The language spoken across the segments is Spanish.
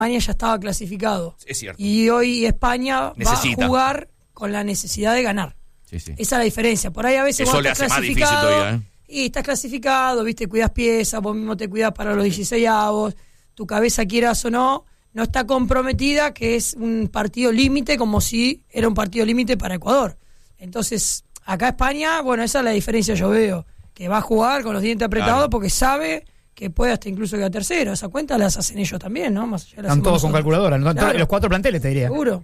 España ya estaba clasificado. Es cierto. Y hoy España Necesita. va a jugar con la necesidad de ganar. Sí, sí. Esa es la diferencia. Por ahí a veces Eso vos le estás hace más difícil clasificado todavía, y estás clasificado, viste, cuidás piezas, vos mismo te cuidás para los 16avos, tu cabeza, quieras o no está comprometida, que es un partido límite como si era un partido límite para Ecuador. Entonces, acá España, bueno, esa es la diferencia yo veo, que va a jugar con los dientes apretados, claro, porque sabe que puede hasta incluso quedar tercero. Esa cuenta las hacen ellos también, ¿no? Más allá de están todos con calculadora, ¿no? Claro. Los 4 planteles, te diría. Seguro.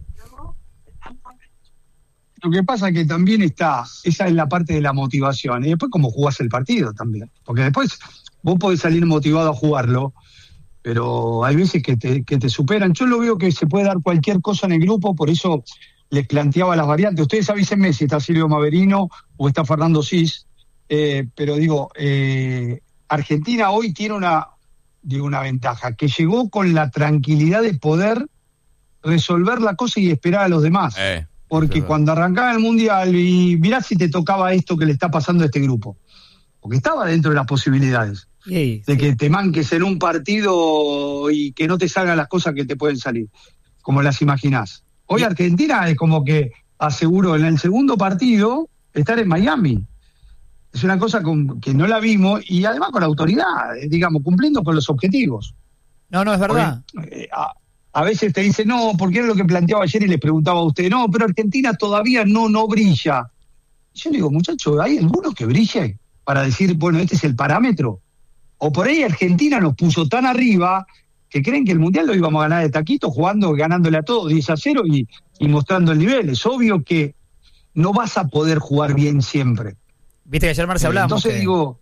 Lo que pasa es que también esa es la parte de la motivación, y después cómo jugás el partido también, porque después vos podés salir motivado a jugarlo, pero hay veces que te superan. Yo lo veo que se puede dar cualquier cosa en el grupo, por eso les planteaba las variantes. Ustedes avísenme si está Silvio Maverino o está Fernando Cis, pero digo, Argentina hoy tiene una ventaja, que llegó con la tranquilidad de poder resolver la cosa y esperar a los demás. Porque cuando arrancaba el Mundial, y mirá si te tocaba esto que le está pasando a este grupo, porque estaba dentro de las posibilidades, de que te manques en un partido y que no te salgan las cosas que te pueden salir, como las imaginás. Hoy Argentina es como que aseguró en el segundo partido estar en Miami. Es una cosa que no la vimos, y además con autoridad, digamos, cumpliendo con los objetivos. No, es verdad. Porque, a veces te dicen, no, porque era lo que planteaba ayer y les preguntaba a usted, no, pero Argentina todavía no brilla. Yo le digo, muchachos, ¿hay algunos que brillen para decir, bueno, este es el parámetro? O por ahí Argentina nos puso tan arriba que creen que el Mundial lo íbamos a ganar de taquito, ganándole a todos 10-0 y mostrando el nivel. Es obvio que no vas a poder jugar bien siempre. Viste que ayer, Marce, hablábamos. Entonces digo...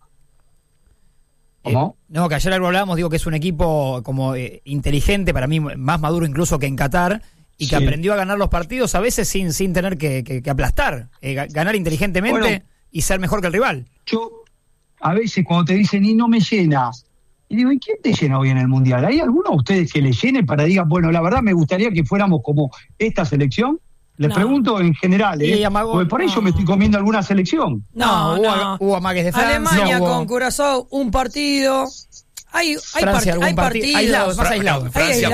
¿Cómo? No, que ayer algo hablábamos, digo que es un equipo como inteligente, para mí más maduro incluso que en Qatar, y que aprendió a ganar los partidos a veces sin tener que aplastar, ganar inteligentemente y ser mejor que el rival. Yo, a veces cuando te dicen, y no me llenas, y digo, ¿y quién te llena hoy en el Mundial? ¿Hay alguno de ustedes que le llene para digan, bueno, la verdad me gustaría que fuéramos como esta selección? Les pregunto en general, porque por eso me estoy comiendo alguna selección. Hubo amagues de Francia. Alemania con Curazao, un partido. Hay partidos aislados, más aislados.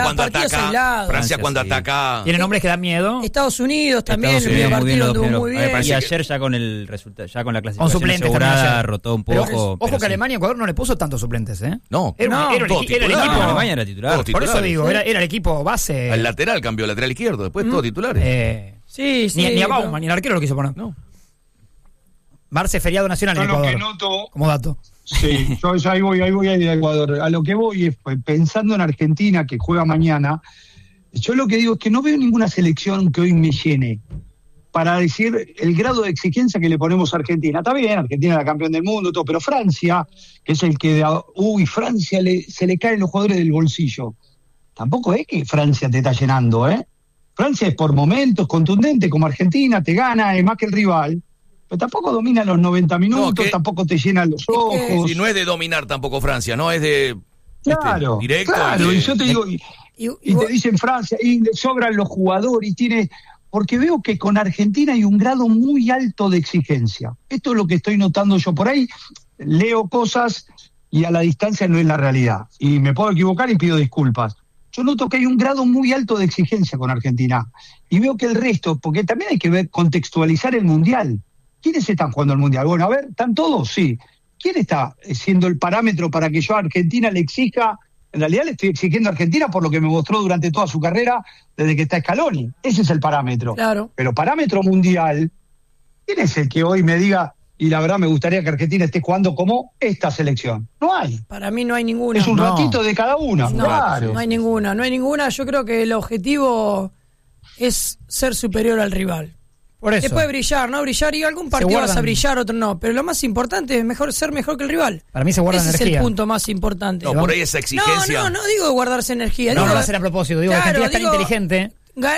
Francia cuando ataca. Tiene nombres que dan miedo. Estados Unidos también, el partido anduvo muy bien. Y ayer ya con el resultado, ya con la clasificación suplentes asegurada, rotó un poco. Pero ojo que Alemania, Ecuador no le puso tantos suplentes, ¿eh? No, era el equipo. Alemania era titular. Por eso digo, era el equipo base. El lateral cambió, lateral izquierdo, después todos titulares. Ni a Bauman, ni al arquero lo quiso poner. No. Marce, feriado nacional en Ecuador. Lo que noto, como dato. Sí, yo ahí voy a ir a Ecuador. A lo que voy es, pensando en Argentina, que juega mañana, yo lo que digo es que no veo ninguna selección que hoy me llene para decir el grado de exigencia que le ponemos a Argentina. Está bien, Argentina es la campeón del mundo, todo, pero Francia, que es el que... Francia se le caen los jugadores del bolsillo. Tampoco es que Francia te está llenando, ¿eh? Francia es por momentos contundente, como Argentina, te gana, es más que el rival. Pero tampoco domina los 90 minutos, tampoco te llena los ojos. Y no es de dominar tampoco Francia, no es de directo. Claro, y yo te digo, y te dicen Francia, y le sobran los jugadores, porque veo que con Argentina hay un grado muy alto de exigencia. Esto es lo que estoy notando yo por ahí. Leo cosas y a la distancia no es la realidad. Y me puedo equivocar y pido disculpas. Yo noto que hay un grado muy alto de exigencia con Argentina. Y veo que el resto, porque también hay que contextualizar el Mundial. ¿Quiénes están jugando el Mundial? Bueno, a ver, ¿están todos? Sí. ¿Quién está siendo el parámetro para que yo a Argentina le exija? En realidad le estoy exigiendo a Argentina por lo que me mostró durante toda su carrera desde que está Scaloni. Ese es el parámetro. Claro. Pero parámetro mundial, ¿quién es el que hoy me diga, y la verdad me gustaría que Argentina esté jugando como esta selección? No hay. Para mí no hay ninguna. Es un ratito de cada una. No, claro. No hay ninguna. Yo creo que el objetivo es ser superior al rival. Por eso. Después brillar, y algún partido vas a brillar, otro no. Pero lo más importante es ser mejor que el rival. Para mí se guarda energía. Ese es el punto más importante. No, por ahí esa exigencia. No digo guardarse energía. No va a ser a propósito. Digo, Argentina es tan inteligente.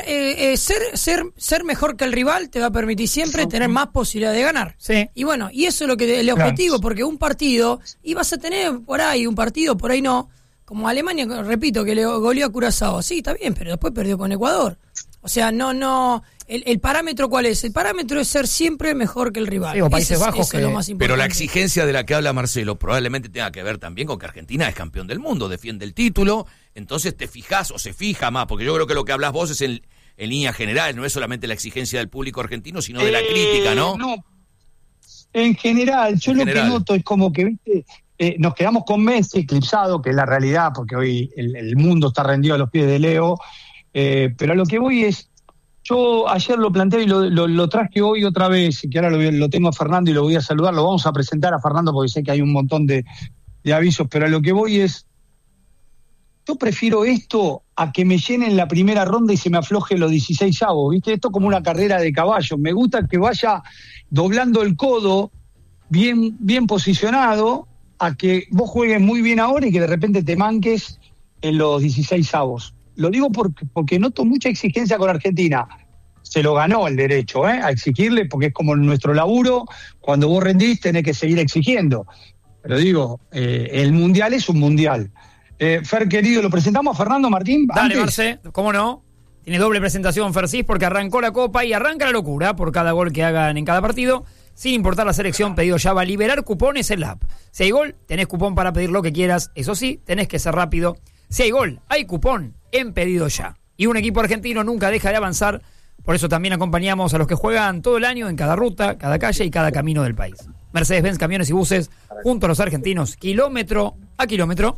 Ser mejor que el rival te va a permitir siempre tener más posibilidad de ganar. Sí. Y bueno, y eso es lo que el objetivo, porque un partido, y vas a tener por ahí un partido, por ahí no. Como Alemania, repito, que le goleó a Curazao. Sí, está bien, pero después perdió con Ecuador. O sea, no. ¿El parámetro cuál es? El parámetro es ser siempre mejor que el rival. Digo, Países Bajos eso es lo más importante. Pero la exigencia de la que habla Marcelo probablemente tenga que ver también con que Argentina es campeón del mundo, defiende el título, entonces te fijas o se fija más, porque yo creo que lo que hablas vos es en línea general, no es solamente la exigencia del público argentino, sino de la crítica, ¿no? No, en general, lo que noto es como que, viste, nos quedamos con Messi eclipsado, que es la realidad, porque hoy el mundo está rendido a los pies de Leo, pero a lo que voy es, yo ayer lo planteé y lo traje hoy otra vez, y que ahora lo tengo a Fernando y lo voy a saludar, lo vamos a presentar a Fernando porque sé que hay un montón de avisos, pero a lo que voy es, yo prefiero esto a que me llenen la primera ronda y se me afloje los 16avos, ¿viste? Esto como una carrera de caballo, me gusta que vaya doblando el codo, bien posicionado, a que vos juegues muy bien ahora y que de repente te manques en los 16avos. Lo digo porque noto mucha exigencia con Argentina. Se lo ganó el derecho, a exigirle, porque es como nuestro laburo. Cuando vos rendís tenés que seguir exigiendo. Pero digo, el mundial es un mundial. Fer, querido, ¿lo presentamos a Fernando Martín? Dale, Marce, ¿cómo no? Tiene doble presentación Fercis porque arrancó la Copa y arranca la locura por cada gol que hagan en cada partido. Sin importar la selección, Pedido Ya va a liberar cupones en la app. Si hay gol, tenés cupón para pedir lo que quieras. Eso sí, tenés que ser rápido. Si hay gol, hay cupón en Pedido Ya. Y un equipo argentino nunca deja de avanzar. Por eso también acompañamos a los que juegan todo el año en cada ruta, cada calle y cada camino del país. Mercedes-Benz Camiones y Buses, junto a los argentinos, kilómetro a kilómetro.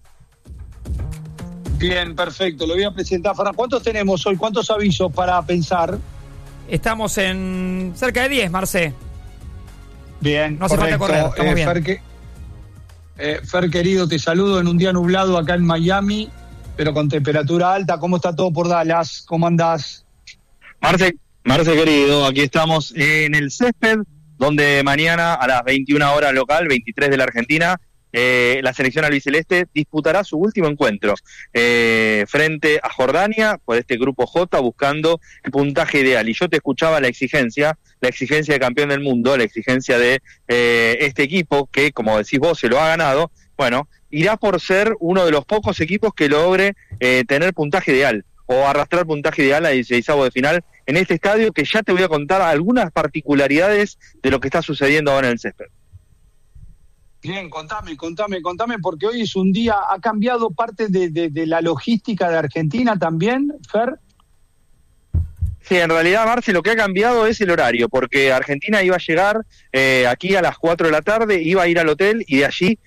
Bien, perfecto. Lo voy a presentar, Fernando. ¿Cuántos tenemos hoy? ¿Cuántos avisos para pensar? Estamos en cerca de 10, Marce. Bien, no hace falta correr, estamos bien. Fer, querido, te saludo en un día nublado acá en Miami, pero con temperatura alta. ¿Cómo está todo por Dallas? ¿Cómo andás? Marce, querido, aquí estamos en el césped, donde mañana a las 21 horas local, 23 de la Argentina, la selección albiceleste disputará su último encuentro frente a Jordania por este grupo J, buscando el puntaje ideal. Y yo te escuchaba la exigencia de campeón del mundo, la exigencia de este equipo que, como decís vos, se lo ha ganado. Bueno, irá por ser uno de los pocos equipos que logre tener puntaje ideal o arrastrar puntaje ideal a 16avos de final en este estadio, que ya te voy a contar algunas particularidades de lo que está sucediendo ahora en el césped. Bien, contame, porque hoy es un día, ha cambiado parte de la logística de Argentina también, Fer. Sí, en realidad, Marce, lo que ha cambiado es el horario, porque Argentina iba a llegar aquí a las 4 de la tarde, iba a ir al hotel y de allí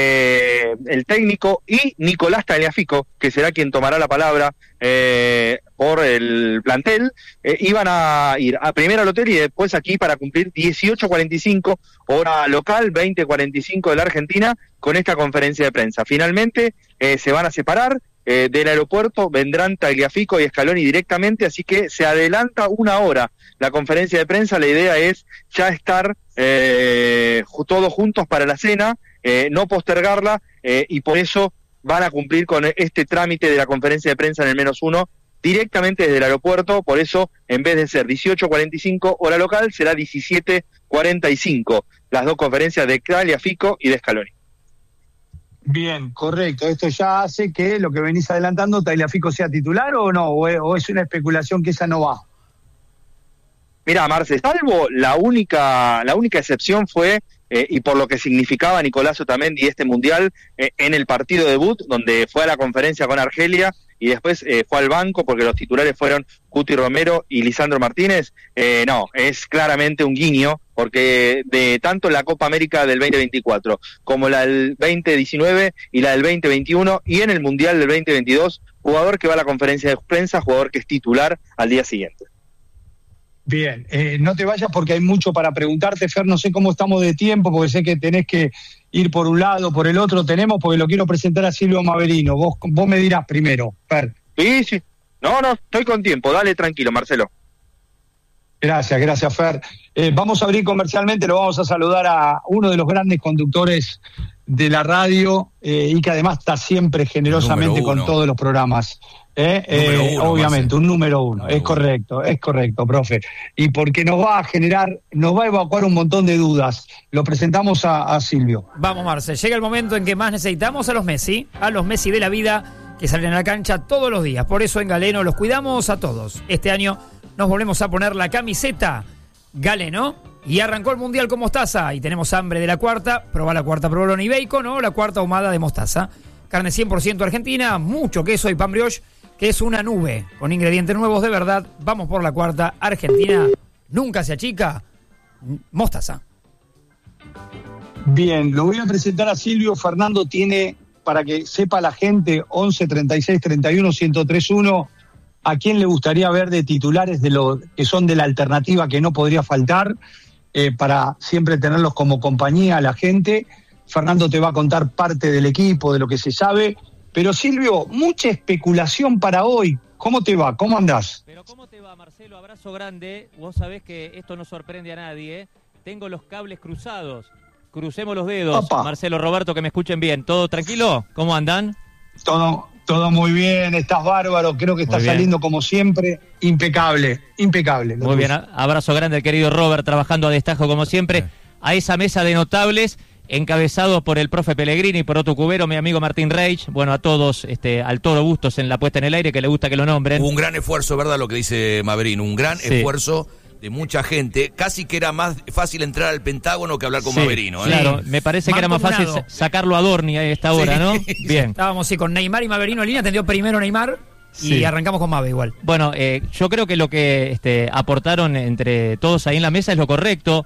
el técnico y Nicolás Tagliafico, que será quien tomará la palabra por el plantel, iban a ir primero al hotel y después aquí para cumplir 18:45 hora local, 20:45 de la Argentina, con esta conferencia de prensa. Finalmente se van a separar. Del aeropuerto vendrán Tagliafico y Scaloni directamente, así que se adelanta una hora la conferencia de prensa. La idea es ya estar todos juntos para la cena, no postergarla, y por eso van a cumplir con este trámite de la conferencia de prensa en el -1 directamente desde el aeropuerto. Por eso, en vez de ser 18:45 hora local, será 17:45 las dos conferencias de Tagliafico y de Scaloni. Bien, correcto. ¿Esto ya hace que lo que venís adelantando, Tagliafico sea titular o no? ¿O es una especulación que esa no va? Mirá, Marce, salvo la única excepción fue, y por lo que significaba Nicolás Otamendi este Mundial, en el partido debut, donde fue a la conferencia con Argelia y después fue al banco porque los titulares fueron Cuti Romero y Lisandro Martínez. No, es claramente un guiño, porque de tanto la Copa América del 2024 como la del 2019 y la del 2021 y en el Mundial del 2022, jugador que va a la conferencia de prensa, jugador que es titular al día siguiente. Bien, no te vayas porque hay mucho para preguntarte, Fer, no sé cómo estamos de tiempo, porque sé que tenés que ir por un lado, por el otro, porque lo quiero presentar a Silvio Maverino. Vos me dirás primero, Fer. Sí. No, estoy con tiempo, dale tranquilo, Marcelo. Gracias, Fer. Vamos a abrir comercialmente, lo vamos a saludar a uno de los grandes conductores de la radio y que además está siempre generosamente con todos los programas. Obviamente, un número uno. Es correcto, profe. Y porque nos va a evacuar un montón de dudas. Lo presentamos a Silvio. Vamos, Marce, llega el momento en que más necesitamos a los Messi de la vida. que salen a la cancha todos los días. Por eso en Galeno los cuidamos a todos. Este año nos volvemos a poner la camiseta Galeno y arrancó el Mundial con mostaza y tenemos hambre de la cuarta. Probá la cuarta provolone y bacon o la cuarta ahumada de mostaza. Carne 100% argentina, mucho queso y pan brioche, que es una nube con ingredientes nuevos de verdad. Vamos por la cuarta, Argentina nunca se achica, mostaza. Bien, lo voy a presentar a Silvio. Fernando tiene, para que sepa la gente, 11 36 31 1031. ¿A quién le gustaría ver de titulares de los que son de la alternativa que no podría faltar, para siempre tenerlos como compañía a la gente? Fernando te va a contar parte del equipo, de lo que se sabe. Pero Silvio, mucha especulación para hoy. ¿Cómo te va? ¿Cómo andás? Pero ¿cómo te va, Marcelo? Abrazo grande. Vos sabés que esto no sorprende a nadie, ¿eh? Tengo los cables cruzados. Crucemos los dedos. Opa. Marcelo, Roberto, que me escuchen bien. ¿Todo tranquilo? ¿Cómo andan? Todo muy bien, estás bárbaro, creo que estás saliendo como siempre, impecable. Muy bien, abrazo grande al querido Robert, trabajando a destajo como siempre, a esa mesa de notables, encabezados por el profe Pellegrini, por Otto Cubero, mi amigo Martín Reich, bueno, a todos, al Toro Bustos en la puesta en el aire, que le gusta que lo nombren. Hubo un gran esfuerzo, ¿verdad? Lo que dice Maverino, un gran esfuerzo de mucha gente, casi que era más fácil entrar al Pentágono que hablar con Maverino. Claro, me parece que era más fácil sacarlo a Dorni a esta hora, ¿no? Bien. Estábamos con Neymar y Maverino en línea, atendió primero Neymar y arrancamos con Mave igual. Bueno, yo creo que lo que aportaron entre todos ahí en la mesa es lo correcto,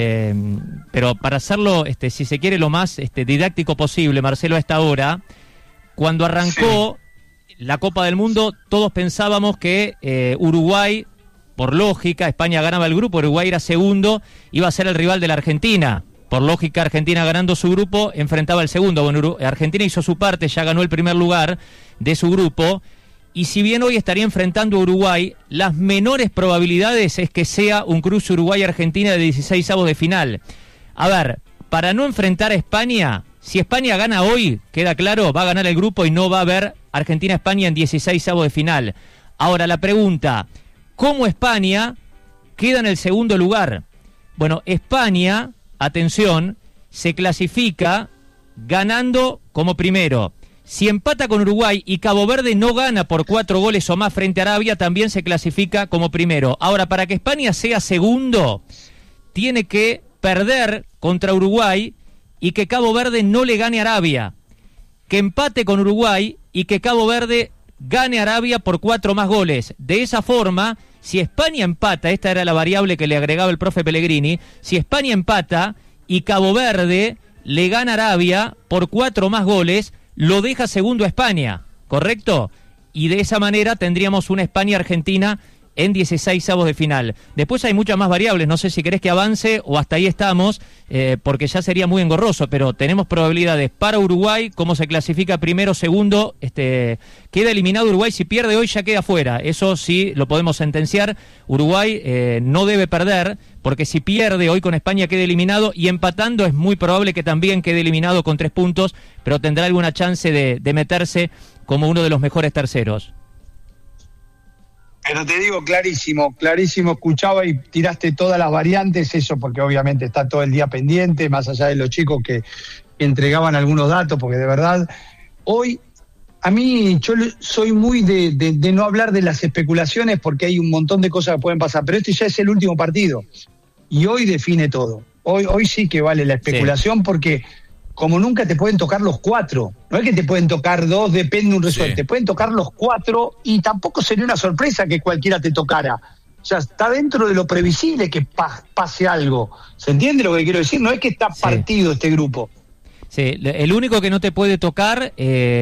pero para hacerlo, si se quiere, lo más didáctico posible, Marcelo, a esta hora, cuando arrancó la Copa del Mundo, todos pensábamos que Uruguay, por lógica, España ganaba el grupo, Uruguay era segundo, iba a ser el rival de la Argentina. Por lógica, Argentina ganando su grupo, enfrentaba al segundo. Bueno, Argentina hizo su parte, ya ganó el primer lugar de su grupo. Y si bien hoy estaría enfrentando a Uruguay, las menores probabilidades es que sea un cruce Uruguay-Argentina de 16avos de final. A ver, para no enfrentar a España, si España gana hoy, queda claro, va a ganar el grupo y no va a haber Argentina-España en 16avos de final. Ahora, la pregunta, ¿cómo España queda en el segundo lugar? Bueno, España, atención, se clasifica ganando como primero. Si empata con Uruguay y Cabo Verde no gana por 4 goles o más frente a Arabia, también se clasifica como primero. Ahora, para que España sea segundo, tiene que perder contra Uruguay y que Cabo Verde no le gane a Arabia. Que empate con Uruguay y que Cabo Verde gane a Arabia por 4 más goles. De esa forma, si España empata, esta era la variable que le agregaba el profe Pellegrini, si España empata y Cabo Verde le gana a Arabia por 4 más goles, lo deja segundo a España, ¿correcto? Y de esa manera tendríamos una España-Argentina en 16avos de final. Después hay muchas más variables, no sé si querés que avance o hasta ahí estamos, porque ya sería muy engorroso, pero tenemos probabilidades para Uruguay, cómo se clasifica primero, segundo, queda eliminado Uruguay, si pierde hoy ya queda fuera, eso sí lo podemos sentenciar. Uruguay no debe perder, porque si pierde hoy con España queda eliminado, y empatando es muy probable que también quede eliminado con 3 puntos, pero tendrá alguna chance de meterse como uno de los mejores terceros. Pero te digo, clarísimo, escuchaba y tiraste todas las variantes, eso porque obviamente está todo el día pendiente, más allá de los chicos que entregaban algunos datos, porque de verdad, hoy, a mí, yo soy muy de no hablar de las especulaciones, porque hay un montón de cosas que pueden pasar, pero este ya es el último partido, y hoy define todo, hoy sí que vale la especulación, porque como nunca te pueden tocar los 4. No es que te pueden tocar 2, depende de un resultado. Te pueden tocar los 4 y tampoco sería una sorpresa que cualquiera te tocara. O sea, está dentro de lo previsible que pase algo. ¿Se entiende lo que quiero decir? No es que está partido este grupo. Sí, el único que no te puede tocar...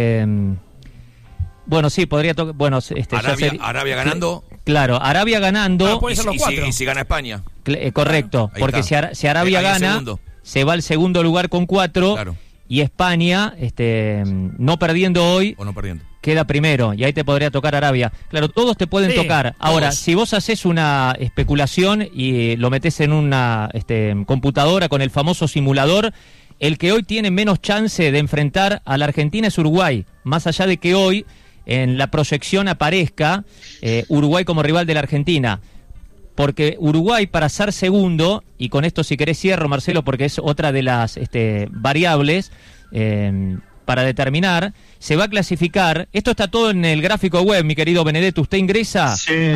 Bueno, sí, podría tocar... Bueno, Arabia ganando. Claro, Arabia ganando... puede ser los 4. Y si gana España. Correcto, porque si Arabia gana... Se va al segundo lugar con 4, claro. Y España, no perdiendo hoy, o no perdiendo, queda primero, y ahí te podría tocar Arabia. Claro, todos te pueden tocar. Ahora, si vos haces una especulación y lo metés en una computadora con el famoso simulador, el que hoy tiene menos chance de enfrentar a la Argentina es Uruguay, más allá de que hoy en la proyección aparezca Uruguay como rival de la Argentina. Porque Uruguay, para ser segundo, y con esto si querés cierro, Marcelo, porque es otra de las variables, para determinar, se va a clasificar, esto está todo en el gráfico web, mi querido Benedetto, usted ingresa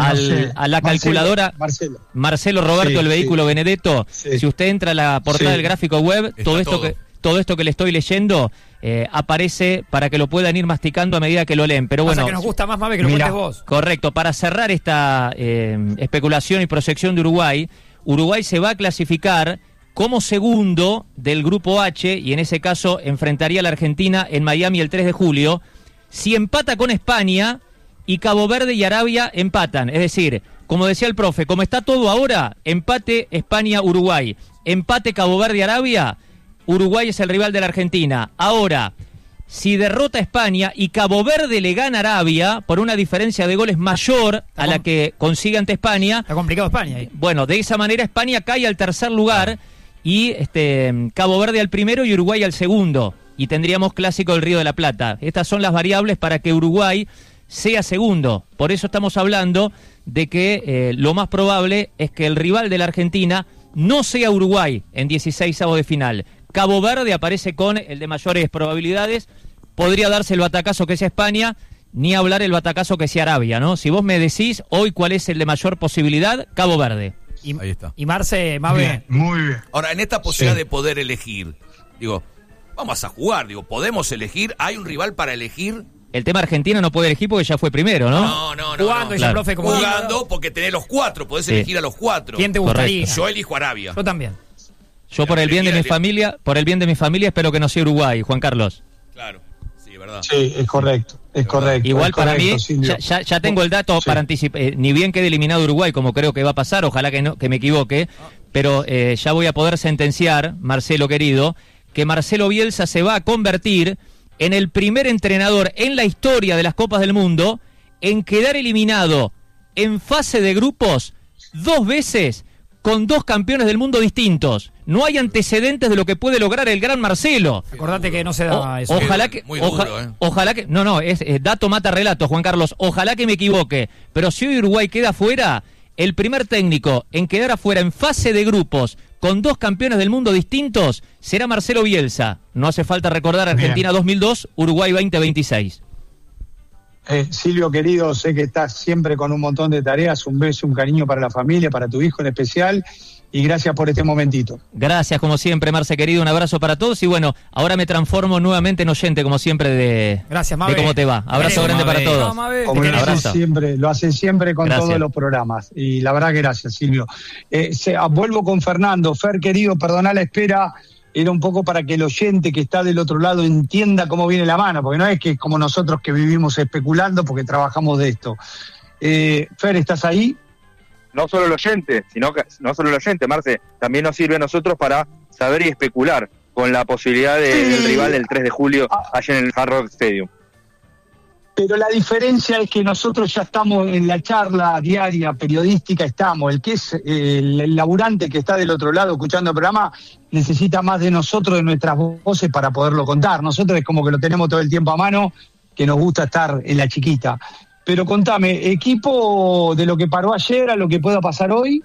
a la calculadora Marcelo Roberto, el vehículo Benedetto, si usted entra a la portada del gráfico web, todo esto que le estoy leyendo aparece para que lo puedan ir masticando a medida que lo leen. Pero bueno, que nos gusta más, Mabe, que lo cuentes vos. Correcto, para cerrar esta especulación y proyección de Uruguay, Uruguay se va a clasificar como segundo del grupo H, y en ese caso enfrentaría a la Argentina en Miami el 3 de julio, si empata con España y Cabo Verde y Arabia empatan. Es decir, como decía el profe, como está todo ahora, empate España-Uruguay, empate Cabo Verde y Arabia, Uruguay es el rival de la Argentina. Ahora, si derrota España y Cabo Verde le gana a Arabia por una diferencia de goles mayor a la que consigue ante España... Está complicado España ahí. Bueno, de esa manera España cae al tercer lugar y Cabo Verde al primero y Uruguay al segundo. Y tendríamos clásico del Río de la Plata. Estas son las variables para que Uruguay sea segundo. Por eso estamos hablando de que lo más probable es que el rival de la Argentina no sea Uruguay en 16avos de final. Cabo Verde aparece con el de mayores probabilidades. Podría darse el batacazo que sea España, ni hablar el batacazo que sea Arabia, ¿no? Si vos me decís hoy cuál es el de mayor posibilidad, Cabo Verde. Ahí está. Y Marce, más bien. Muy bien. Ahora, en esta posibilidad de poder elegir, digo, vamos a jugar, podemos elegir, hay un rival para elegir. El tema Argentina no puede elegir porque ya fue primero, ¿no? No. Jugando, claro. profe, como jugando porque tenés los cuatro, podés elegir a los cuatro. ¿Quién te gustaría? Yo elijo Arabia. Yo también. Yo por el bien de mi familia, espero que no sea Uruguay, Juan Carlos. Claro, sí, verdad. Sí, es correcto, es correcto. Igual es para correcto, mí, ya tengo el dato para anticipar, ni bien quede eliminado Uruguay, como creo que va a pasar, ojalá que me equivoque, pero ya voy a poder sentenciar, Marcelo querido, que Marcelo Bielsa se va a convertir en el primer entrenador en la historia de las Copas del Mundo en quedar eliminado en fase de grupos 2 veces con 2 campeones del mundo distintos. No hay antecedentes de lo que puede lograr el gran Marcelo. Acordate que no se da eso. Ojalá que, ojalá que, es dato mata relato, Juan Carlos. Ojalá que me equivoque. Pero si hoy Uruguay queda fuera, el primer técnico en quedar afuera en fase de grupos con 2 campeones del mundo distintos será Marcelo Bielsa. No hace falta recordar Argentina 2002, Uruguay 2026. Silvio, querido, sé que estás siempre con un montón de tareas. Un beso, un cariño para la familia, para tu hijo en especial. Y gracias por este momentito. Gracias, como siempre, Marce, querido. Un abrazo para todos. Y bueno, ahora me transformo nuevamente en oyente, como siempre, de cómo te va. Abrazo grande para todos. Como lo hacen siempre con todos los programas. Y la verdad que gracias, Silvio. Vuelvo con Fernando. Fer, querido, perdoná la espera. Era un poco para que el oyente que está del otro lado entienda cómo viene la mano, porque no es que como nosotros que vivimos especulando porque trabajamos de esto. Fer, ¿estás ahí? No solo el oyente, Marce, también nos sirve a nosotros para saber y especular con la posibilidad del rival del 3 de julio allá en el Hard Rock Stadium. Pero la diferencia es que nosotros ya estamos en la charla diaria, periodística, el que es el laburante que está del otro lado escuchando el programa, necesita más de nosotros, de nuestras voces para poderlo contar. Nosotros es como que lo tenemos todo el tiempo a mano, que nos gusta estar en la chiquita. Pero contame, equipo de lo que paró ayer a lo que pueda pasar hoy.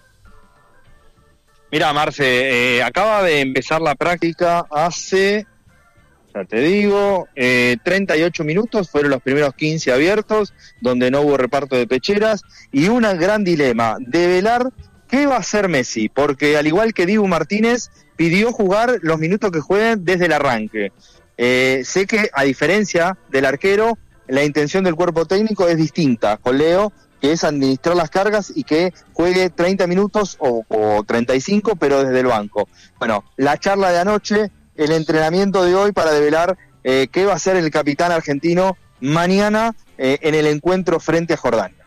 Mirá, Marce, acaba de empezar la práctica hace... Ya te digo, 38 minutos, fueron los primeros 15 abiertos, donde no hubo reparto de pecheras, y un gran dilema, develar qué va a hacer Messi, porque al igual que Dibu Martínez, pidió jugar los minutos que jueguen desde el arranque. Sé que, a diferencia del arquero, la intención del cuerpo técnico es distinta, con Leo, que es administrar las cargas y que juegue 30 minutos o 35, pero desde el banco. Bueno, la charla de anoche, el entrenamiento de hoy para develar qué va a hacer el capitán argentino mañana en el encuentro frente a Jordania.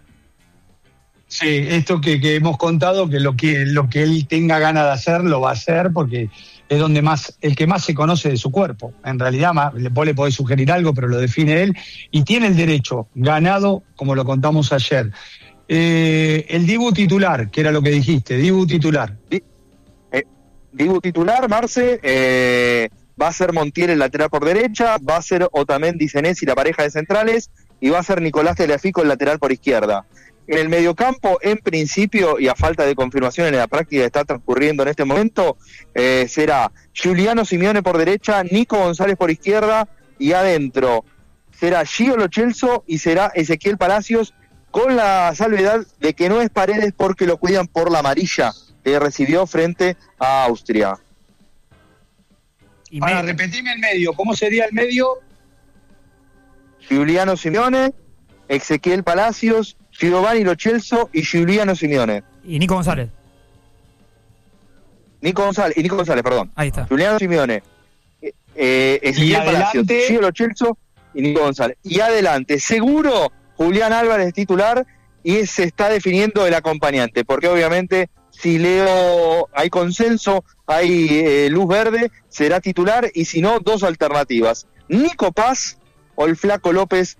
Sí, esto que hemos contado, que lo que él tenga ganas de hacer, lo va a hacer, porque es donde el que más se conoce de su cuerpo. En realidad, vos le podés sugerir algo, pero lo define él, y tiene el derecho, ganado, como lo contamos ayer. El Dibu titular, que era lo que dijiste, Dibu titular. Dibu titular, Marce, va a ser Montiel el lateral por derecha, va a ser Otamendi Senesi la pareja de centrales, y va a ser Nicolás Tagliafico el lateral por izquierda. En el mediocampo, en principio, y a falta de confirmación en la práctica que está transcurriendo en este momento, será Giuliano Simeone por derecha, Nico González por izquierda, y adentro será Gio Lo Celso y será Ezequiel Palacios, con la salvedad de que no es Paredes porque lo cuidan por la amarilla que recibió frente a Austria. Ahora, repetime el medio. ¿Cómo sería el medio? Giuliano Simeone, Ezequiel Palacios, Giovanni Lo Celso y Giuliano Simeone. Y Nico González. Nico González, perdón. Ahí está. Giuliano Simeone, Ezequiel Palacios, Gio Lo Celso y Nico González. Y adelante, seguro, Julián Álvarez titular, y se está definiendo el acompañante, porque obviamente si Leo hay consenso, hay luz verde, será titular, y si no, dos alternativas: Nico Paz o el Flaco López.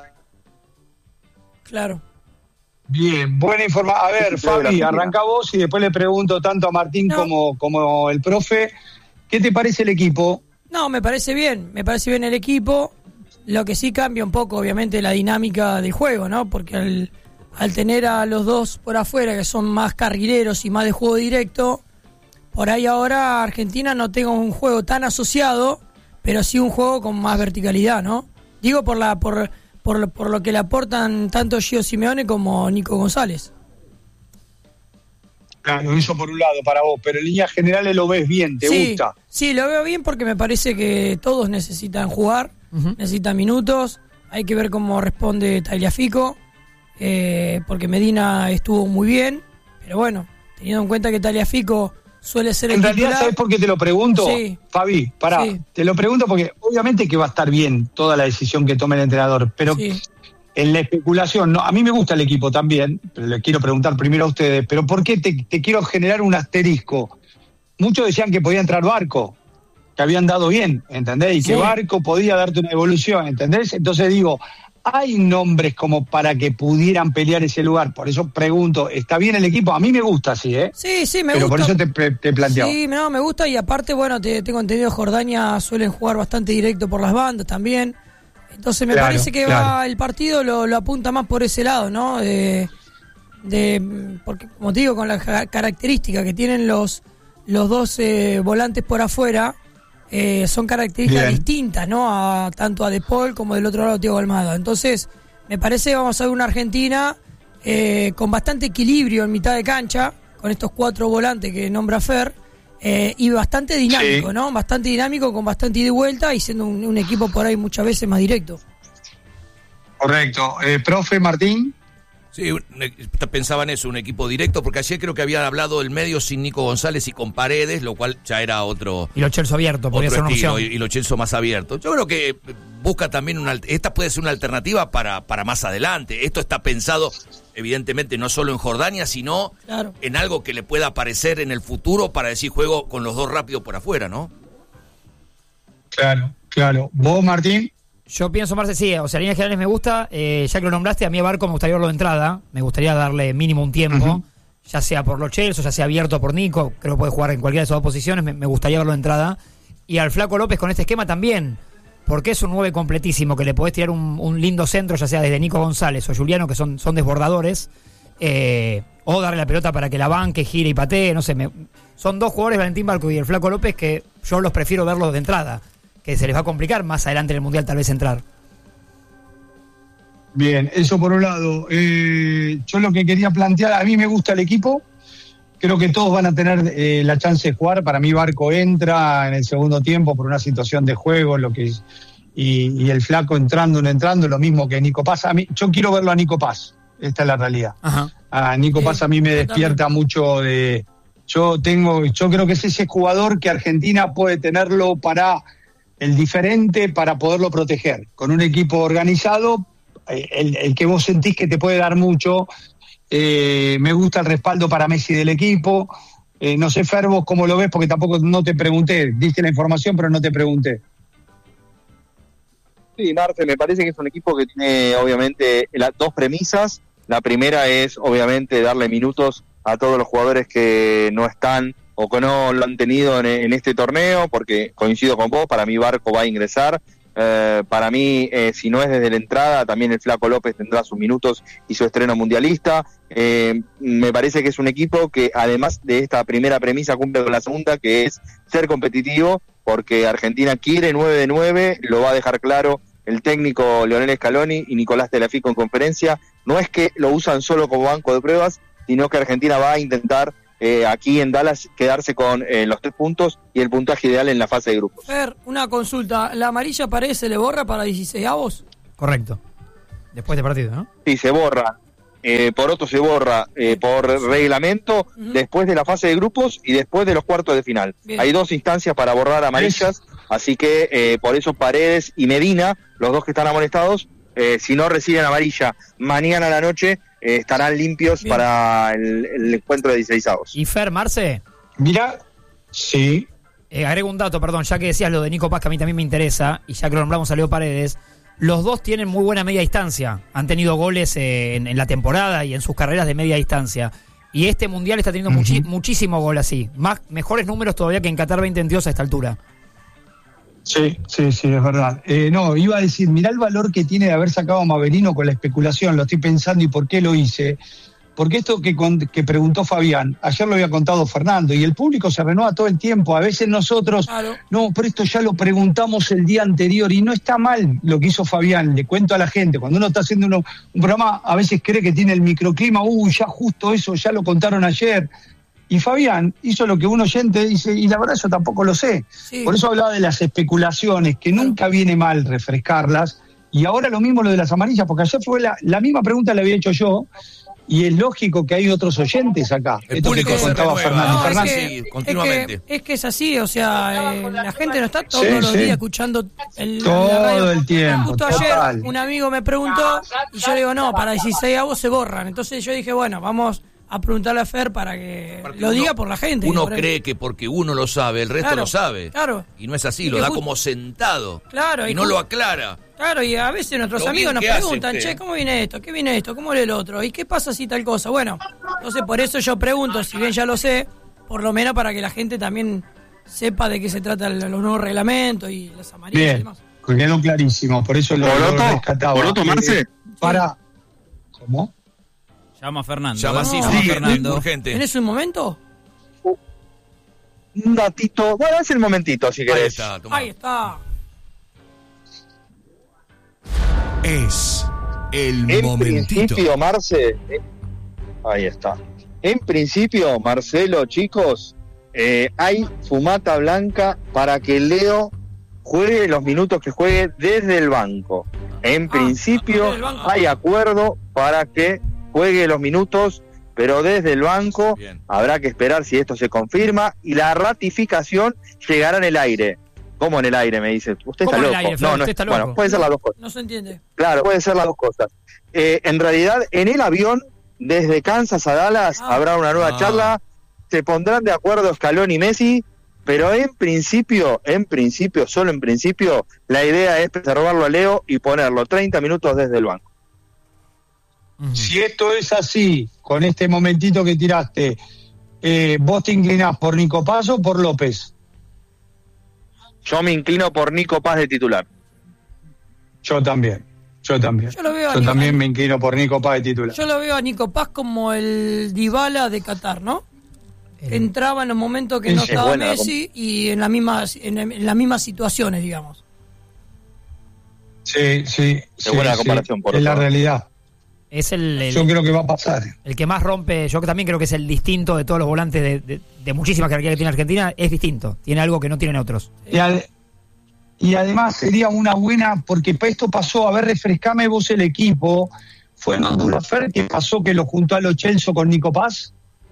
Claro. Bien, buena información. A ver, Fabi, arranca vos y después le pregunto tanto a Martín como el profe. ¿Qué te parece el equipo? No, me parece bien el equipo. Lo que sí cambia un poco, obviamente, la dinámica del juego, ¿no? Porque al tener a los dos por afuera, que son más carrileros y más de juego directo, por ahí ahora Argentina no tenga un juego tan asociado, pero sí un juego con más verticalidad, ¿no? Digo por lo que le aportan tanto Gio Simeone como Nico González. Claro, eso por un lado para vos, pero en líneas generales lo ves bien, ¿te gusta? Sí, lo veo bien porque me parece que todos necesitan jugar, necesitan minutos, hay que ver cómo responde Tagliafico, porque Medina estuvo muy bien, pero bueno, teniendo en cuenta que Tagliafico suele ser el titular. En realidad, ¿sabés por qué te lo pregunto? Sí. Fabi, pará, Sí. Te lo pregunto porque obviamente que va a estar bien toda la decisión que tome el entrenador, pero en la especulación, no, a mí me gusta el equipo también, pero le quiero preguntar primero a ustedes, pero ¿por qué te quiero generar un asterisco? Muchos decían que podía entrar Barco, que habían dado bien, ¿entendés? Y que Barco podía darte una evolución, ¿entendés? Entonces digo, hay nombres como para que pudieran pelear ese lugar, por eso pregunto, ¿está bien el equipo? A mí me gusta así, ¿eh? Sí, me pero gusta. Pero por eso te planteaba. Sí, no, me gusta, y aparte, bueno, tengo entendido, Jordania suelen jugar bastante directo por las bandas también. Entonces me parece que el partido lo apunta más por ese lado, ¿no? Porque, como te digo, con la característica que tienen los dos volantes por afuera, son características distintas, ¿no? Tanto a De Paul como del otro lado Thiago Almada. Entonces, me parece que vamos a ver una Argentina con bastante equilibrio en mitad de cancha, con estos 4 volantes que nombra Fer, y bastante dinámico, ¿no? Bastante dinámico, con bastante ida y vuelta, y siendo un equipo por ahí muchas veces más directo. Correcto. Profe Martín. Sí, pensaba en eso, un equipo directo, porque ayer creo que habían hablado del medio sin Nico González y con Paredes, lo cual ya era otro. Y Lo Celso abierto, podría ser una opción. Y Lo Celso más abierto. Yo creo que busca también esta puede ser una alternativa para más adelante. Esto está pensado, evidentemente, no solo en Jordania, sino en algo que le pueda aparecer en el futuro para decir juego con los dos rápidos por afuera, ¿no? Claro. ¿Vos, Martín? Yo pienso, Marce, sí, o sea, en líneas generales me gusta, ya que lo nombraste, a mí a Barco me gustaría verlo de entrada, me gustaría darle mínimo un tiempo, ya sea por Lo Celso, ya sea abierto por Nico, creo que puede jugar en cualquiera de esas dos posiciones, me gustaría verlo de entrada, y al Flaco López con este esquema también, porque es un 9 completísimo, que le podés tirar un lindo centro, ya sea desde Nico González o Giuliano, que son desbordadores, o darle la pelota para que la banque, gire y patee, no sé, son dos jugadores, Valentín Barco y el Flaco López, que yo los prefiero verlos de entrada, que se les va a complicar más adelante en el Mundial tal vez entrar. Bien, eso por un lado. Yo lo que quería plantear, a mí me gusta el equipo, creo que todos van a tener la chance de jugar. Para mí Barco entra en el segundo tiempo por una situación de juego, y el Flaco entrando, no entrando, lo mismo que Nico Paz. Yo quiero verlo a Nico Paz, esta es la realidad. A Nico Paz a mí me despierta mucho de... Yo creo que es ese jugador que Argentina puede tenerlo para el diferente, para poderlo proteger. Con un equipo organizado, el que vos sentís que te puede dar mucho. Me gusta el respaldo para Messi del equipo. No sé, Fer, vos cómo lo ves, porque tampoco no te pregunté. Diste la información, pero no te pregunté. Sí, Marce, me parece que es un equipo que tiene, obviamente, las dos premisas. La primera es, obviamente, darle minutos a todos los jugadores que no están o que no lo han tenido en este torneo, porque coincido con vos, para mí Barco va a ingresar. Para mí, si no es desde la entrada, también el Flaco López tendrá sus minutos y su estreno mundialista. Me parece que es un equipo que, además de esta primera premisa, cumple con la segunda, que es ser competitivo, porque Argentina quiere 9 de 9, lo va a dejar claro el técnico Lionel Scaloni y Nicolás Tagliafico en conferencia. No es que lo usan solo como banco de pruebas, sino que Argentina va a intentar aquí en Dallas quedarse con los 3 puntos y el puntaje ideal en la fase de grupos. Fer, una consulta, ¿la amarilla Paredes se le borra para 16avos? Correcto. Después de partido, ¿no? Sí, se borra. Por otro se borra por reglamento después de la fase de grupos y después de los cuartos de final. Bien. Hay 2 instancias para borrar amarillas, así que por eso Paredes y Medina, los 2 que están amonestados, si no reciben amarilla mañana a la noche, estarán limpios Bien. para el encuentro de 16avos. Y Fer, Marce, Mira, sí, agrego un dato, perdón, ya que decías lo de Nico Paz, que a mí también me interesa, y ya que lo nombramos a Leo Paredes, los 2 tienen muy buena media distancia, han tenido goles en la temporada y en sus carreras de media distancia, y este Mundial está teniendo muchísimo gol así, mejores números todavía que en Qatar 2022 a esta altura. sí, es verdad. No, iba a decir, mirá el valor que tiene de haber sacado a Maverino con la especulación, lo estoy pensando y por qué lo hice. Porque esto que preguntó Fabián, ayer lo había contado Fernando, y el público se renueva todo el tiempo. A veces nosotros, Claro. no, pero esto ya lo preguntamos el día anterior, y no está mal lo que hizo Fabián. Le cuento a la gente, cuando uno está haciendo un programa, a veces cree que tiene el microclima, ya justo eso, ya lo contaron ayer. Y Fabián hizo lo que un oyente dice, y la verdad eso tampoco lo sé. Sí. Por eso hablaba de las especulaciones, que nunca viene mal refrescarlas. Y ahora lo mismo lo de las amarillas, porque ayer fue la misma pregunta la había hecho yo, y es lógico que hay otros oyentes acá. El Esto público que se contaba renueva. Fernando. No, Fernando. Sí, continuamente. Es que es así, o sea, la gente no está todos Sí, los sí. días escuchando la Todo radio. el tiempo, Justo total. ayer un amigo me preguntó y yo le digo, no, para 16avos se borran. Entonces yo dije, bueno, vamos a preguntarle a Fer para que Porque lo uno- diga por la gente. Uno por él. cree que porque uno lo sabe, el resto Claro, lo sabe. claro. Y no es así, Y lo que da ju- como sentado. Claro, y y no ju- lo aclara. Claro, y a veces nuestros Lo amigos bien nos que hace preguntan, usted. che, ¿cómo viene esto? ¿Qué viene esto? ¿Cómo lee el otro? ¿Y qué pasa si tal cosa? Bueno, entonces por eso yo pregunto, si bien ya lo sé, por lo menos para que la gente también sepa de qué se trata los nuevos reglamentos y las amarillas y Bien, demás. quedó clarísimo, por eso lo rescataba. ¿Poroto, Marce? Para... ¿Cómo? Llama a Fernando. Llama así, No. llama a Sí, Fernando, urgente. ¿Tenés un momento? Un datito, bueno, es el momentito si Ahí querés. está, tomá. Ahí está. Es el En momentito. principio, Marce, ahí está. En principio, Marcelo, chicos, hay fumata blanca para que Leo juegue los minutos que juegue desde el banco. En principio, desde el banco. hay acuerdo para que juegue los minutos, pero desde el banco. Bien. Habrá que esperar si esto se confirma y la ratificación llegará en el aire. ¿Cómo en el aire? Me dice. Usted ¿Cómo está en el loco. aire, Flor? No, no, Usted está loco. Bueno, puede ser las dos cosas. No se entiende. Claro, puede ser las dos cosas. En realidad, en el avión, desde Kansas a Dallas, habrá una nueva charla. Se pondrán de acuerdo Scaloni y Messi, pero en principio, solo en principio, la idea es preservarlo a Leo y ponerlo 30 minutos desde el banco. Si esto es así, con este momentito que tiraste, ¿vos te inclinás por Nico Paz o por López? Yo me inclino por Nico Paz de titular. Yo también. Yo lo veo a Yo Nico- también me inclino por Nico Paz de titular. Yo lo veo a Nico Paz como el Dybala de Qatar, ¿no? Que entraba en los momentos que no Es estaba buena la Messi y en las mismas situaciones, digamos. Sí. Es buena la comparación, por es la otro. realidad. Es el Yo creo que va a pasar. el que más rompe, yo también creo que es el distinto de todos los volantes de muchísima jerarquía que tiene Argentina, es distinto, tiene algo que no tienen otros. Y además sería una buena, porque esto pasó, a ver, refrescame vos el equipo, fue en Honduras, Fer, que pasó que lo juntó a Lo Celso con Nico Paz.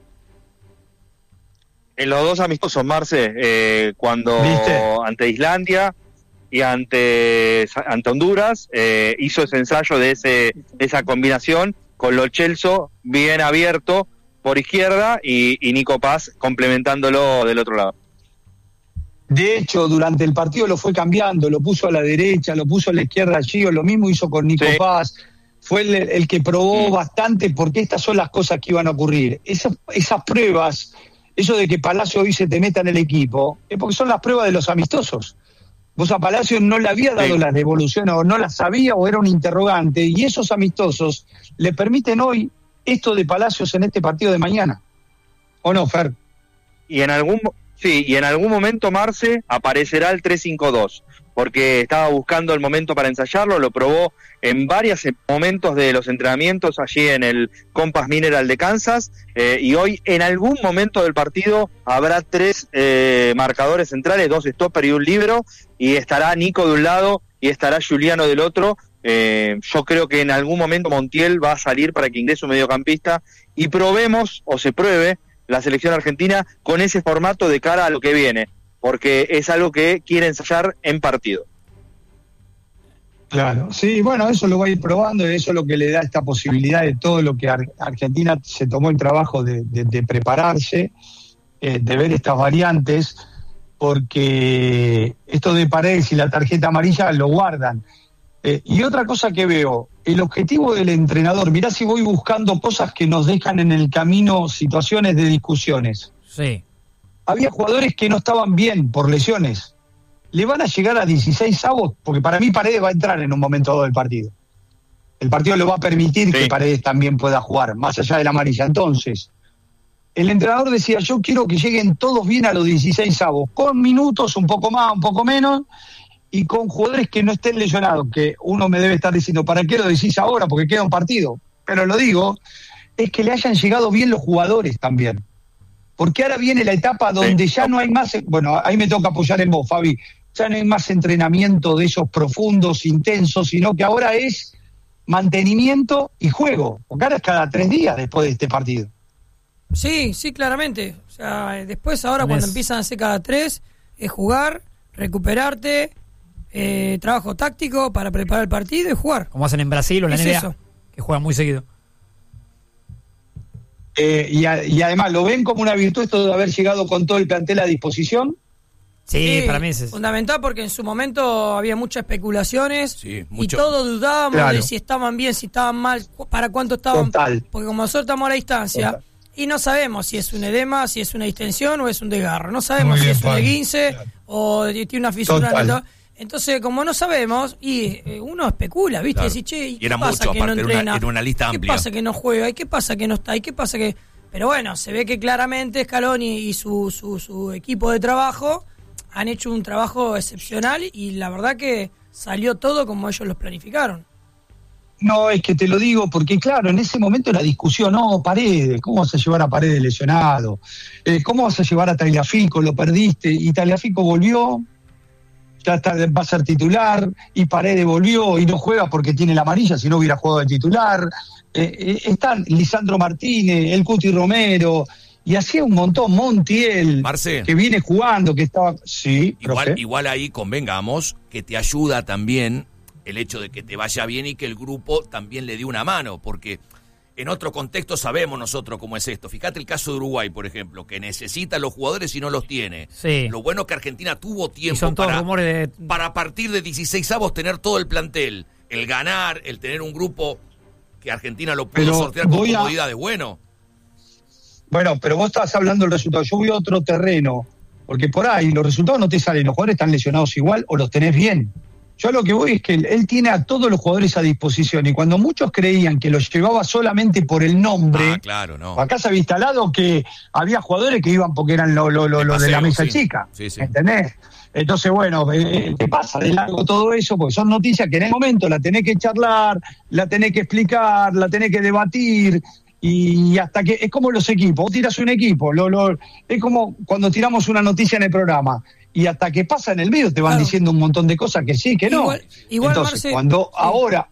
En los dos amistosos, Marce, cuando ¿Viste? ante Islandia y ante Honduras, hizo ese ensayo de esa combinación con Lo Celso bien abierto por izquierda y Nico Paz complementándolo del otro lado. De hecho, durante el partido lo fue cambiando, lo puso a la derecha, lo puso a la izquierda allí, o lo mismo hizo con Nico Sí. Paz. Fue el que probó bastante, porque estas son las cosas que iban a ocurrir. Esas pruebas, eso de que Palacio hoy se te meta en el equipo, es porque son las pruebas de los amistosos. Vos a Palacio no le había dado Sí. las devoluciones, o no las sabía, o era un interrogante, y esos amistosos le permiten hoy esto de Palacios en este partido de mañana. ¿O no, Fer? Y en algún Sí, y en algún momento, Marce, aparecerá el 3-5-2, porque estaba buscando el momento para ensayarlo, lo probó en varios momentos de los entrenamientos allí en el Compass Mineral de Kansas, y hoy en algún momento del partido habrá 3 marcadores centrales, 2 stopper y un libero, y estará Nico de un lado y estará Juliano del otro. Yo creo que en algún momento Montiel va a salir para que ingrese un mediocampista y probemos, o se pruebe, la selección argentina con ese formato de cara a lo que viene, porque es algo que quiere ensayar en partido. Claro, sí, bueno, eso lo va a ir probando y eso es lo que le da esta posibilidad de todo lo que Argentina se tomó el trabajo de prepararse, de ver estas variantes, porque esto de Paredes y la tarjeta amarilla lo guardan. Y otra cosa que veo, el objetivo del entrenador, mirá si voy buscando cosas que nos dejan en el camino situaciones de discusiones. Sí. Había jugadores que no estaban bien por lesiones. ¿Le van a llegar a 16 avos? Porque para mí Paredes va a entrar en un momento dado del partido. El partido lo va a permitir que Paredes también pueda jugar, más allá de la amarilla. Entonces, el entrenador decía, yo quiero que lleguen todos bien a los 16 avos, con minutos, un poco más, un poco menos, y con jugadores que no estén lesionados, que uno me debe estar diciendo, ¿para qué lo decís ahora? Porque queda un partido. Pero lo digo, es que le hayan llegado bien los jugadores también. Porque ahora viene la etapa donde ya no hay más, bueno, ahí me toca apoyar en vos, Fabi, ya no hay más entrenamiento de esos profundos, intensos, sino que ahora es mantenimiento y juego. Porque ahora es cada 3 días después de este partido. Sí, claramente. O sea, después ahora cuando empiezan a hacer cada 3, es jugar, recuperarte, trabajo táctico para preparar el partido y jugar. Como hacen en Brasil o en la NBA, eso, que juegan muy seguido. Y además, ¿lo ven como una virtud esto de haber llegado con todo el plantel a disposición? Sí, para mí es fundamental, porque en su momento había muchas especulaciones y todos dudábamos de si estaban bien, si estaban mal, para cuánto estaban. Total. Porque como nosotros estamos a la distancia, Total. y no sabemos si es un edema, si es una distensión o es un desgarro. No sabemos si es un esguince o tiene una fisura. Entonces, como no sabemos, y uno especula, ¿viste? Claro. Dice, che, ¿y qué pasa mucho, que no entrena? era una lista amplia. ¿Qué pasa que no juega? ¿Y qué pasa que no está? ¿Y qué pasa que...? Pero bueno, se ve que claramente Scaloni y su equipo de trabajo han hecho un trabajo excepcional y la verdad que salió todo como ellos los planificaron. No, es que te lo digo porque, claro, en ese momento la discusión, no, Paredes, ¿cómo vas a llevar a Paredes lesionado? ¿Cómo vas a llevar a Tagliafico? Lo perdiste y Tagliafico volvió, ya va a ser titular, y Paredes volvió y no juega porque tiene la amarilla, si no hubiera jugado de titular. Están Lisandro Martínez, el Cuti Romero, y hacía un montón, Montiel, Marce, que viene jugando, que estaba... Sí, igual ahí convengamos que te ayuda también el hecho de que te vaya bien y que el grupo también le dé una mano, porque en otro contexto sabemos nosotros cómo es esto. Fíjate el caso de Uruguay, por ejemplo, que necesita los jugadores y no los tiene. Sí. Lo bueno es que Argentina tuvo tiempo son todos rumores para a partir de 16avos tener todo el plantel, el ganar, el tener un grupo que Argentina lo pudo sortear con comodidad, es bueno. Bueno, pero vos estás hablando del resultado. Yo voy a otro terreno, porque por ahí los resultados no te salen. Los jugadores están lesionados igual o los tenés bien. Yo a lo que voy es que él tiene a todos los jugadores a disposición y cuando muchos creían que los llevaba solamente por el nombre, claro, no. Acá se había instalado que había jugadores que iban porque eran lo de la mesa chica, ¿entendés? Entonces, bueno, ¿qué pasa? De largo todo eso, porque son noticias que en el momento la tenés que charlar, la tenés que explicar, la tenés que debatir, y hasta que es como los equipos, vos tirás un equipo, es como cuando tiramos una noticia en el programa, y hasta que pasa en el medio te van diciendo un montón de cosas que sí, que no. Igual entonces, Marce, cuando ahora...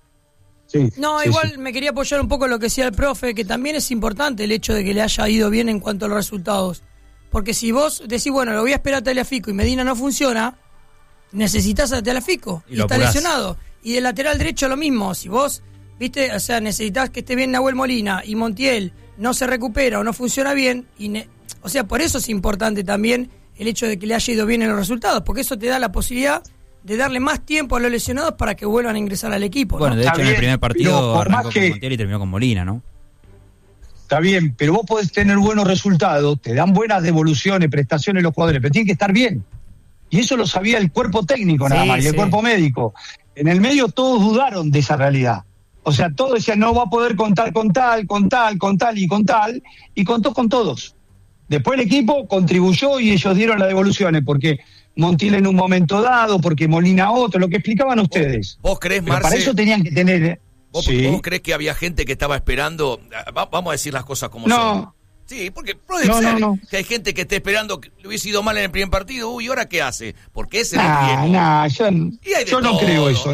me quería apoyar un poco lo que decía el profe, que también es importante el hecho de que le haya ido bien en cuanto a los resultados. Porque si vos decís, bueno, lo voy a esperar a Tagliafico y Medina no funciona, necesitas a Tagliafico y está lesionado. Y del lateral derecho lo mismo, si vos, viste, o sea, necesitas que esté bien Nahuel Molina y Montiel no se recupera o no funciona bien, o sea, por eso es importante también el hecho de que le haya ido bien en los resultados, porque eso te da la posibilidad de darle más tiempo a los lesionados para que vuelvan a ingresar al equipo. Bueno, ¿no? de hecho en el primer partido arrancó con Montiel y terminó con Molina, ¿no? Está bien, pero vos podés tener buenos resultados, te dan buenas devoluciones, prestaciones los jugadores, pero tienen que estar bien. Y eso lo sabía el cuerpo técnico nada más, y el cuerpo médico. En el medio todos dudaron de esa realidad. O sea, todos decían, no va a poder contar con tal, y contó con todos. Después el equipo contribuyó y ellos dieron las devoluciones, porque Montiel en un momento dado, porque Molina otro, lo que explicaban ustedes. ¿Vos crees, Pero Marce? para eso tenían que tener... ¿Vos crees que había gente que estaba esperando? Vamos a decir las cosas como son. Sí, porque puede ser que hay gente que esté esperando que le hubiese ido mal en el primer partido. Uy, ¿ahora qué hace? Porque ese es el riesgo. Yo no creo eso.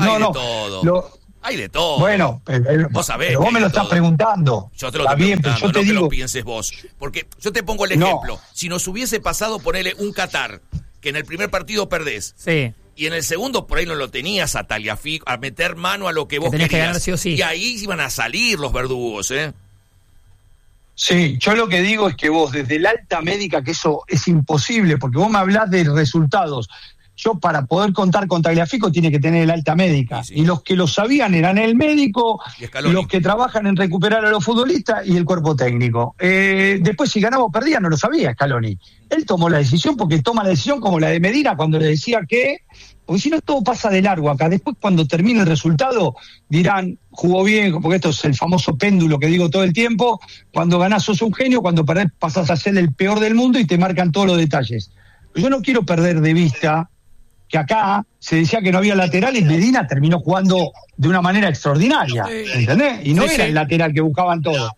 Hay de todo. Bueno, vos sabés. Pero vos me lo estás preguntando. Yo te lo estoy preguntando, yo te digo... que lo pienses vos. Porque yo te pongo el ejemplo. Si nos hubiese pasado ponerle un Qatar, que en el primer partido perdés. Sí. Y en el segundo por ahí no lo tenías a Tagliafico, a meter mano a lo que vos querías. Que ganar, sí o sí. Y ahí iban a salir los verdugos, ¿eh? Sí, yo lo que digo es que vos, desde el alta médica, que eso es imposible, porque vos me hablás de resultados. Yo, para poder contar con Tagliafico, tiene que tener el alta médica. Sí. Y los que lo sabían eran el médico, los que trabajan en recuperar a los futbolistas y el cuerpo técnico. Después, si ganaba o perdía, no lo sabía Scaloni. Él tomó la decisión, porque toma la decisión como la de Medina, cuando le decía que... Porque si no, todo pasa de largo acá. Después, cuando termine el resultado, dirán, jugó bien, porque esto es el famoso péndulo que digo todo el tiempo. Cuando ganás sos un genio, cuando perdés pasás a ser el peor del mundo y te marcan todos los detalles. Yo no quiero perder de vista que acá se decía que no había lateral y Medina terminó jugando de una manera extraordinaria, ¿entendés? Y no era el lateral que buscaban todos.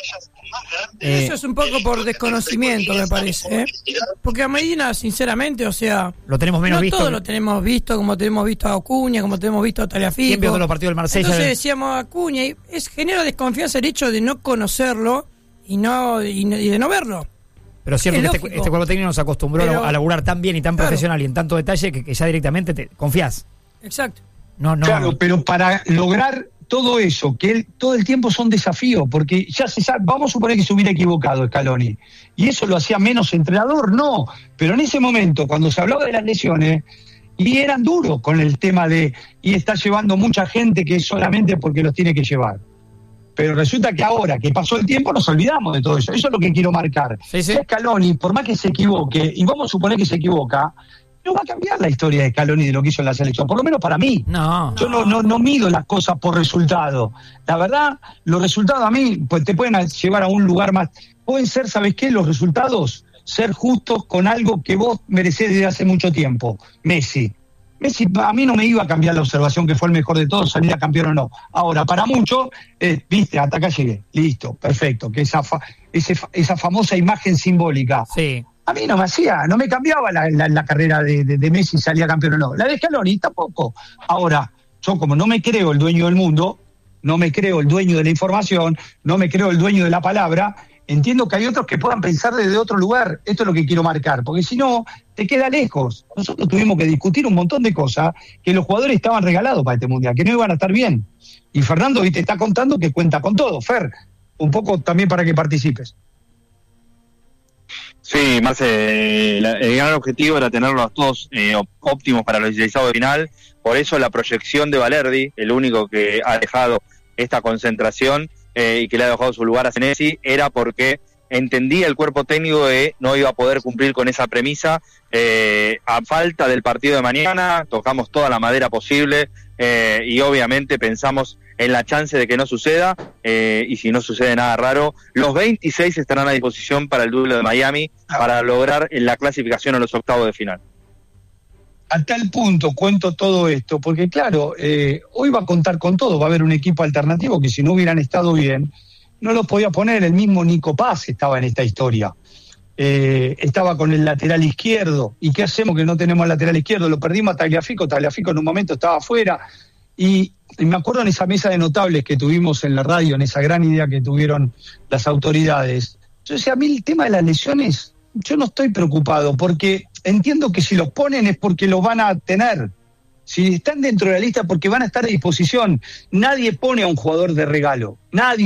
Eso es un poco por desconocimiento, me parece, ¿eh? Porque a Medina, sinceramente, o sea, lo tenemos menos visto. Todos lo tenemos visto, como tenemos visto a Acuña, como tenemos visto a Tagliafico. ¿Quién vio todos los partidos del Marsella? Entonces decíamos a Acuña, y genera desconfianza el hecho de no conocerlo y de no verlo. Pero cierto que este cuerpo técnico nos acostumbró a laburar tan bien y tan profesional y en tanto detalle que ya directamente te confías. Exacto. Claro, pero para lograr todo eso, que él todo el tiempo son desafíos, porque ya se sabe, vamos a suponer que se hubiera equivocado Scaloni, y eso lo hacía menos entrenador, no, pero en ese momento, cuando se hablaba de las lesiones, y eran duros con el tema y está llevando mucha gente que es solamente porque los tiene que llevar. Pero resulta que ahora que pasó el tiempo nos olvidamos de todo eso. Eso es lo que quiero marcar. Sí. Scaloni, por más que se equivoque, y vamos a suponer que se equivoca, no va a cambiar la historia de Scaloni de lo que hizo en la selección, por lo menos para mí. Yo no mido las cosas por resultado. La verdad, los resultados a mí pues te pueden llevar a un lugar más. Pueden ser, ¿sabes qué? Los resultados, ser justos con algo que vos merecés desde hace mucho tiempo. Messi, a mí no me iba a cambiar la observación que fue el mejor de todos, salir a campeón o no. Ahora, para muchos, viste, hasta acá llegué, listo, perfecto, que esa famosa imagen simbólica. Sí. A mí no me cambiaba la carrera de Messi, salía campeón o no. La de Scaloni tampoco. Ahora, yo como no me creo el dueño del mundo, no me creo el dueño de la información, no me creo el dueño de la palabra, entiendo que hay otros que puedan pensar desde otro lugar. Esto es lo que quiero marcar, porque si no, te queda lejos. Nosotros tuvimos que discutir un montón de cosas que los jugadores estaban regalados para este Mundial, que no iban a estar bien. Y Fernando te está contando que cuenta con todo. Fer, un poco también para que participes. Sí, Marce, el gran objetivo era tenerlos todos óptimos para los 16avos de final. Por eso la proyección de Valerdi, el único que ha dejado esta concentración y que le ha dejado su lugar a Senesi, era porque entendía el cuerpo técnico que no iba a poder cumplir con esa premisa. A falta del partido de mañana, tocamos toda la madera posible y obviamente pensamos en la chance de que no suceda, y si no sucede nada raro, los 26 estarán a disposición para el duelo de Miami para lograr la clasificación a los octavos de final. A tal punto cuento todo esto, porque claro, hoy va a contar con todo, va a haber un equipo alternativo que si no hubieran estado bien, no los podía poner. El mismo Nico Paz estaba en esta historia. Estaba con el lateral izquierdo. ¿Y qué hacemos que no tenemos lateral izquierdo? Lo perdimos a Tagliafico en un momento estaba afuera. Y me acuerdo en esa mesa de notables que tuvimos en la radio, en esa gran idea que tuvieron las autoridades. Yo decía, a mí el tema de las lesiones, yo no estoy preocupado, porque entiendo que si los ponen es porque los van a tener. Si están dentro de la lista, porque van a estar a disposición. Nadie pone a un jugador de regalo.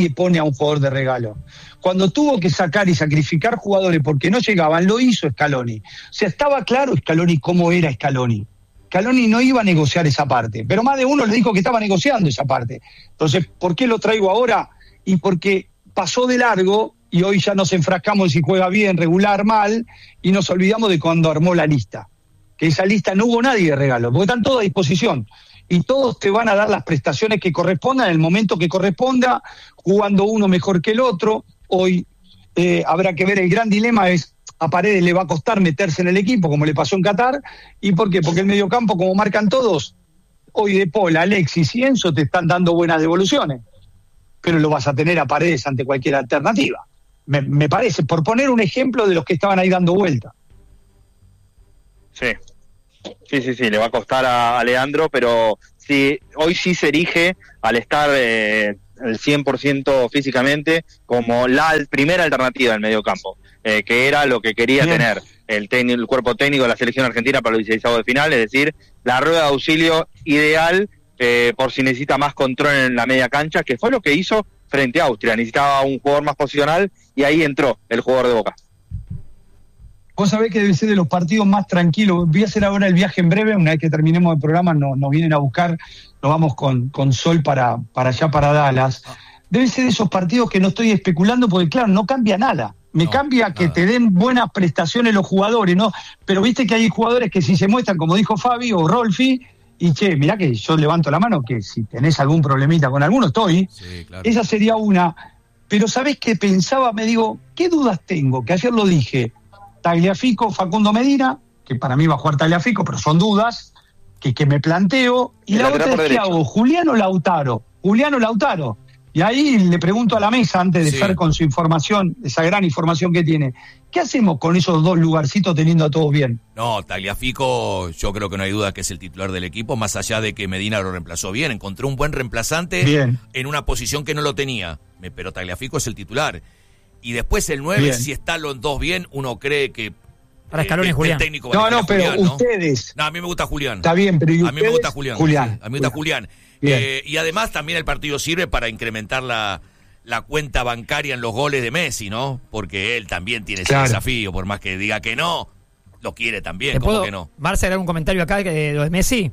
Cuando tuvo que sacar y sacrificar jugadores porque no llegaban, lo hizo Scaloni. O sea, estaba claro Scaloni cómo era Scaloni. Scaloni no iba a negociar esa parte, pero más de uno le dijo que estaba negociando esa parte. Entonces, ¿por qué lo traigo ahora? Y porque pasó de largo y hoy ya nos enfrascamos en si juega bien, regular, mal, y nos olvidamos de cuando armó la lista. Que esa lista no hubo nadie de regalo, porque están todos a disposición. Y todos te van a dar las prestaciones que correspondan en el momento que corresponda, jugando uno mejor que el otro. Hoy habrá que ver, el gran dilema es a Paredes le va a costar meterse en el equipo, como le pasó en Qatar. ¿Y por qué? Porque el mediocampo, como marcan todos, hoy De Paul, Alexis y Enzo te están dando buenas devoluciones, pero lo vas a tener a Paredes ante cualquier alternativa. Me parece, por poner un ejemplo de los que estaban ahí dando vuelta. Sí, le va a costar a Leandro, pero sí, hoy sí se erige al estar el 100% físicamente como la primera alternativa del mediocampo, que era lo que quería tener el cuerpo técnico de la selección argentina para los 16avos de final, es decir, la rueda de auxilio ideal por si necesita más control en la media cancha, que fue lo que hizo frente a Austria. Necesitaba un jugador más posicional y ahí entró el jugador de Boca. Vos sabés que debe ser de los partidos más tranquilos. Voy a hacer ahora el viaje en breve, una vez que terminemos el programa nos vienen a buscar, nos vamos con Sol para allá, para Dallas. Debe ser de esos partidos que no estoy especulando porque claro, no cambia nada. Cambia que te den buenas prestaciones los jugadores, ¿no? Pero viste que hay jugadores que si se muestran, como dijo Fabi o Rolfi, y mirá que yo levanto la mano, que si tenés algún problemita con alguno estoy. Sí, claro. Esa sería una. Pero ¿sabés qué pensaba? Me digo, ¿qué dudas tengo? Que ayer lo dije. Tagliafico, Facundo Medina, que para mí va a jugar Tagliafico, pero son dudas que me planteo. Y la otra es, ¿qué hago? ¿Julián o Lautaro? Y ahí le pregunto a la mesa, antes de estar con su información, esa gran información que tiene, ¿qué hacemos con esos dos lugarcitos teniendo a todos bien? No, Tagliafico, yo creo que no hay duda que es el titular del equipo, más allá de que Medina lo reemplazó bien. Encontró un buen reemplazante en una posición que no lo tenía, pero Tagliafico es el titular. Y después el 9, si están los dos bien, uno cree que para Scaloni y Julián. El técnico pero Julián, ¿no? Ustedes. No, a mí me gusta Julián. Está bien, pero a mí me gusta Julián. Sí, a mí me gusta Julián. Y además también el partido sirve para incrementar la cuenta bancaria en los goles de Messi, ¿no? Porque él también tiene ese desafío, por más que diga que no, lo quiere también, ¿cómo que no? Marce, ¿hay algún comentario acá de lo de Messi?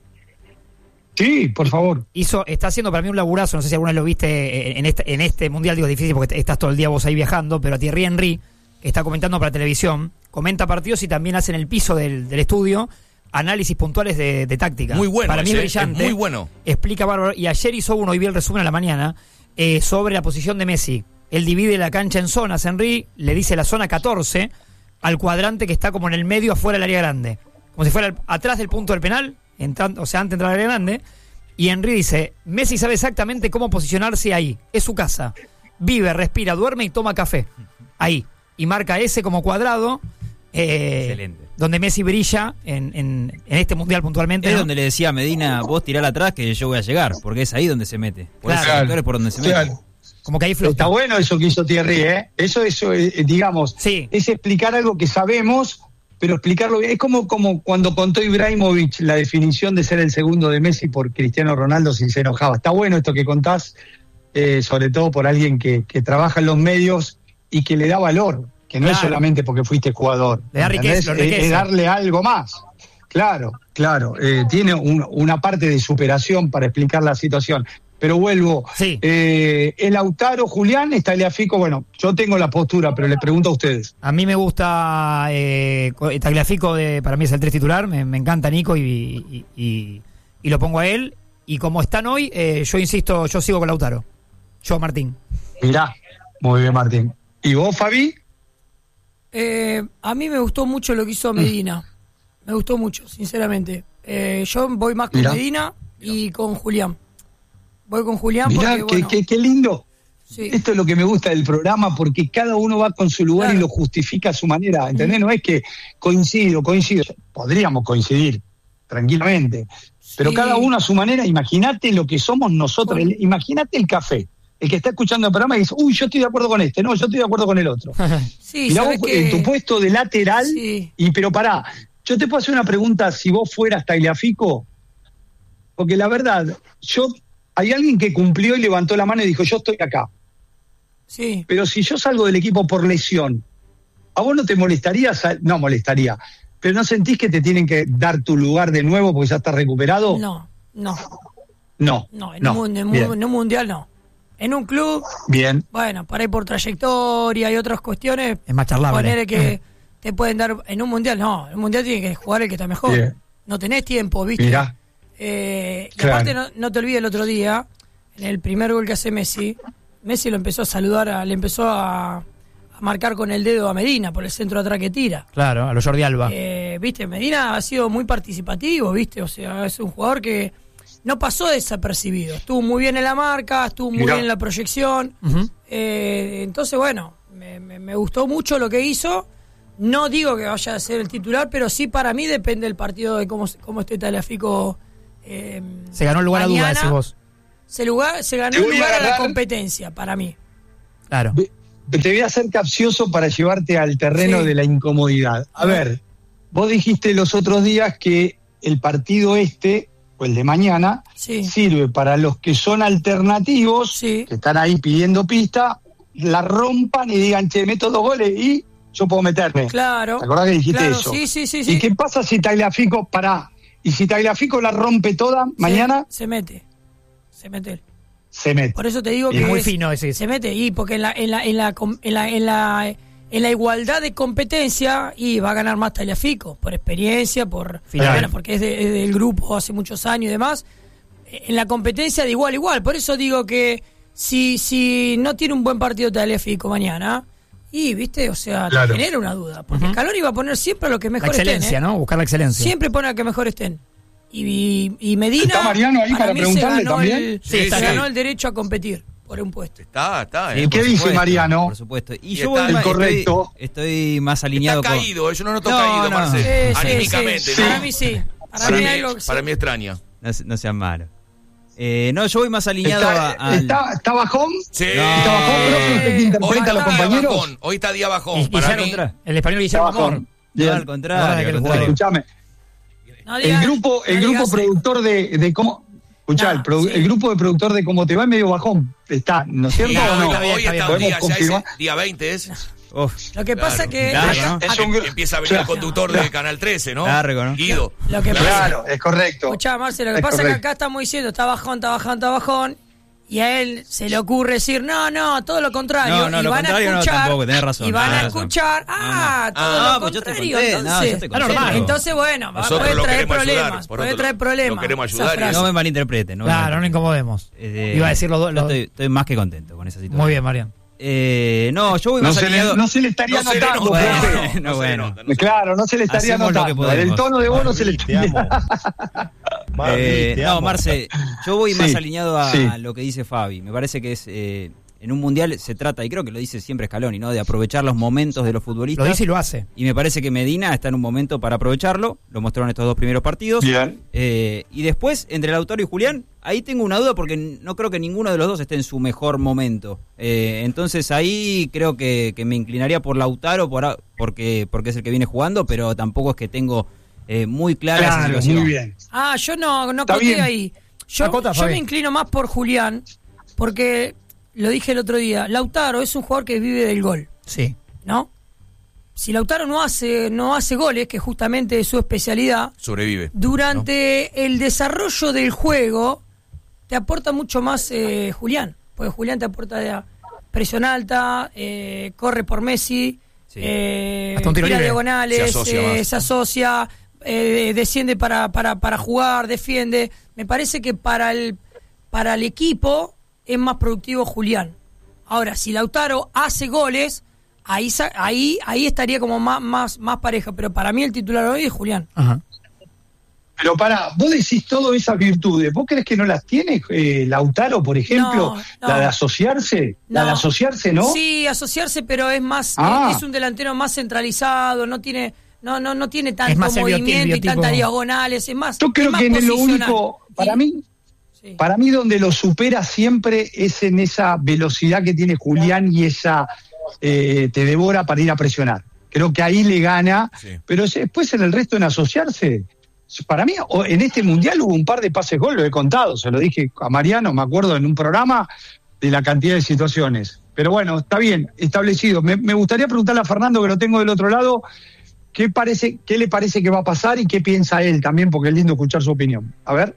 Sí, por favor. Está haciendo para mí un laburazo, no sé si alguna vez lo viste en este mundial, digo, es difícil porque estás todo el día vos ahí viajando, pero a Thierry Henry, que está comentando para televisión, comenta partidos y también hace en el piso del estudio análisis puntuales de táctica. Muy bueno. Para mí es brillante. Es muy bueno. Explica bárbaro. Y ayer hizo uno, y vi el resumen a la mañana, sobre la posición de Messi. Él divide la cancha en zonas, Henry le dice la zona 14 al cuadrante que está como en el medio afuera del área grande. Como si fuera atrás del punto del penal, antes de entrar al área grande. Y Henry dice, Messi sabe exactamente cómo posicionarse ahí. Es su casa. Vive, respira, duerme y toma café. Ahí. Y marca ese como cuadrado. Excelente. Donde Messi brilla en este mundial puntualmente. Es donde le decía a Medina, vos tirala atrás que yo voy a llegar, porque es ahí donde se mete. Por ese sector es por donde se mete. Como que ahí flota. Está bueno eso que hizo Thierry, ¿eh? Eso digamos, es explicar algo que sabemos, pero explicarlo bien. Es como cuando contó Ibrahimovic la definición de ser el segundo de Messi por Cristiano Ronaldo si se enojaba. Está bueno esto que contás, sobre todo por alguien que trabaja en los medios y que le da valor. Que no es solamente porque fuiste jugador. Le da riqueza, es darle algo más. Claro. Tiene una parte de superación para explicar la situación. Pero vuelvo. Sí. El Lautaro, Julián, Tagliafico, bueno, yo tengo la postura, pero les pregunto a ustedes. A mí me gusta Tagliafico, para mí es el 3 titular. Me encanta Nico y lo pongo a él. Y como están hoy, yo insisto, yo sigo con Lautaro. Yo, Martín. Mirá, muy bien, Martín. ¿Y vos, Fabi? A mí me gustó mucho lo que hizo Medina. Me gustó mucho, sinceramente. Yo voy más con Medina y con Julián. Voy con Julián. Mirá, porque, qué lindo. Sí. Esto es lo que me gusta del programa, porque cada uno va con su lugar y lo justifica a su manera. ¿Entendés? No es que coincido. Podríamos coincidir tranquilamente. Pero cada uno a su manera. Imagínate lo que somos nosotros. Imagínate el café. El que está escuchando el programa y dice, yo estoy de acuerdo con este, no, yo estoy de acuerdo con el otro. Sí, mirá vos en tu puesto de lateral, pero pará, yo te puedo hacer una pregunta si vos fueras Tagliafico, porque la verdad, hay alguien que cumplió y levantó la mano y dijo, yo estoy acá. Sí. Pero si yo salgo del equipo por lesión, ¿a vos no te molestaría? No molestaría, pero ¿no sentís que te tienen que dar tu lugar de nuevo porque ya estás recuperado? No, en un mundial no. En un club, bueno, para ir por trayectoria y otras cuestiones, es más charlable. Poner que te pueden dar en un mundial, no, en un mundial tiene que jugar el que está mejor. No tenés tiempo, ¿viste? Mirá. Y aparte no te olvides el otro día, en el primer gol que hace Messi lo empezó a saludar, le empezó a marcar con el dedo a Medina por el centro de atrás que tira. Claro, a los Jordi Alba. Viste, Medina ha sido muy participativo, viste, o sea, es un jugador que no pasó desapercibido. Estuvo muy bien en la marca, estuvo muy bien en la proyección. Entonces, bueno, me gustó mucho lo que hizo. No digo que vaya a ser el titular, pero sí para mí depende del partido de cómo esté Tagliafico. Se ganó el lugar mañana. a duda, decís vos. Se ganó el lugar a la competencia, para mí. Claro. Te voy a hacer capcioso para llevarte al terreno de la incomodidad. A ver, vos dijiste los otros días que el partido o el de mañana, sirve para los que son alternativos, que están ahí pidiendo pista, la rompan y digan, che, meto 2 goles y yo puedo meterme. Claro. ¿Te acordás que dijiste eso? Sí. ¿Y qué pasa si Tagliafico, y si Tagliafico la rompe toda mañana? Se mete él. Se mete. Por eso te digo y que muy fino ese. Se mete, porque en la igualdad de competencia va a ganar más Tagliafico, por experiencia, porque es del grupo hace muchos años y demás. En la competencia de igual a igual. Por eso digo que si no tiene un buen partido Tagliafico mañana, viste, o sea, te genera una duda. Porque Scaloni va a poner siempre a los que mejor estén. La excelencia, ¿no? Buscar la excelencia. Siempre pone a los que mejor estén. Y Medina, ¿está Mariano ahí para preguntarle también? Se ganó el derecho a competir por un puesto. Está. ¿Y qué dice Mariano? Por supuesto. Y yo correcto. Estoy más alineado está caído, yo no noto caído, Marcelo. Anímicamente. Para mí sí. Para mí extraña. No sean malos. Yo voy más alineado ¿Está bajón? Sí. ¿Está bajón? ¿Pero que interpreta a los compañeros? Hoy está día bajón. Para mí, el español Guillermo Amor. No, al contrario. Escuchame. El grupo productor de cómo... Escuchá, el grupo de productor de Cómo Te Va es medio bajón. Está, ¿no es cierto o no? Hoy está un día, día 20 es. Lo que pasa que... Empieza a venir el conductor de Canal 13, ¿no? Largo, ¿no? Guido. Claro, es correcto. Escuchá, Marcelo, lo que pasa es que acá estamos diciendo, está bajón, y a él se le ocurre decir, no, todo lo contrario. No, y lo van contrario a escuchar, no, tampoco, tenés razón. Y van a escuchar, todo lo pues contrario. Entonces, bueno, puede traer problemas. Lo queremos ayudar. No me malinterpreten. Claro, no incomodemos. Iba a decir estoy más que contento con esa situación. Muy bien, Mariano. Yo voy más alineado. No se le estaría notando. Bueno. Claro, no se le estaría notando. El tono de voz no se le estaría. Marce, yo voy más alineado a lo que dice Fabi. Me parece que es en un mundial se trata, y creo que lo dice siempre Scaloni, ¿no? De aprovechar los momentos de los futbolistas. Lo dice y lo hace. Y me parece que Medina está en un momento para aprovecharlo. Lo mostraron estos 2 primeros partidos. Bien. Y después, entre Lautaro y Julián, ahí tengo una duda porque no creo que ninguno de los dos esté en su mejor momento. Entonces ahí creo que me inclinaría por Lautaro porque es el que viene jugando, pero tampoco es que tengo muy clara esa situación. Muy bien. Yo no conté ahí. Yo me inclino más por Julián, porque lo dije el otro día, Lautaro es un jugador que vive del gol. Sí. ¿No? Si Lautaro no hace goles, que justamente es su especialidad, sobrevive. Durante el desarrollo del juego, te aporta mucho más Julián. Porque Julián te aporta presión alta, corre por Messi, tira diagonales, se asocia, desciende para jugar, defiende. Me parece que para el equipo es más productivo Julián. Ahora, si Lautaro hace goles, ahí estaría como más pareja, pero para mí el titular hoy es Julián. Ajá. Pero vos decís todas esas virtudes, ¿vos crees que no las tiene Lautaro, por ejemplo? No. ¿La de asociarse? ¿La de asociarse, no? Sí, asociarse, pero es más, es un delantero más centralizado, no tiene tanto movimiento y tantas diagonales, es más. Yo creo más que en lo posicional. único, para mí donde lo supera siempre es en esa velocidad que tiene Julián y esa te devora para ir a presionar. Creo que ahí le gana, pero después en el resto en asociarse. Para mí, en este mundial hubo un par de pases gol, lo he contado, se lo dije a Mariano, me acuerdo en un programa de la cantidad de situaciones. Pero bueno, está bien, establecido. Me gustaría preguntarle a Fernando, que lo tengo del otro lado, qué le parece que va a pasar y qué piensa él también, porque es lindo escuchar su opinión. A ver,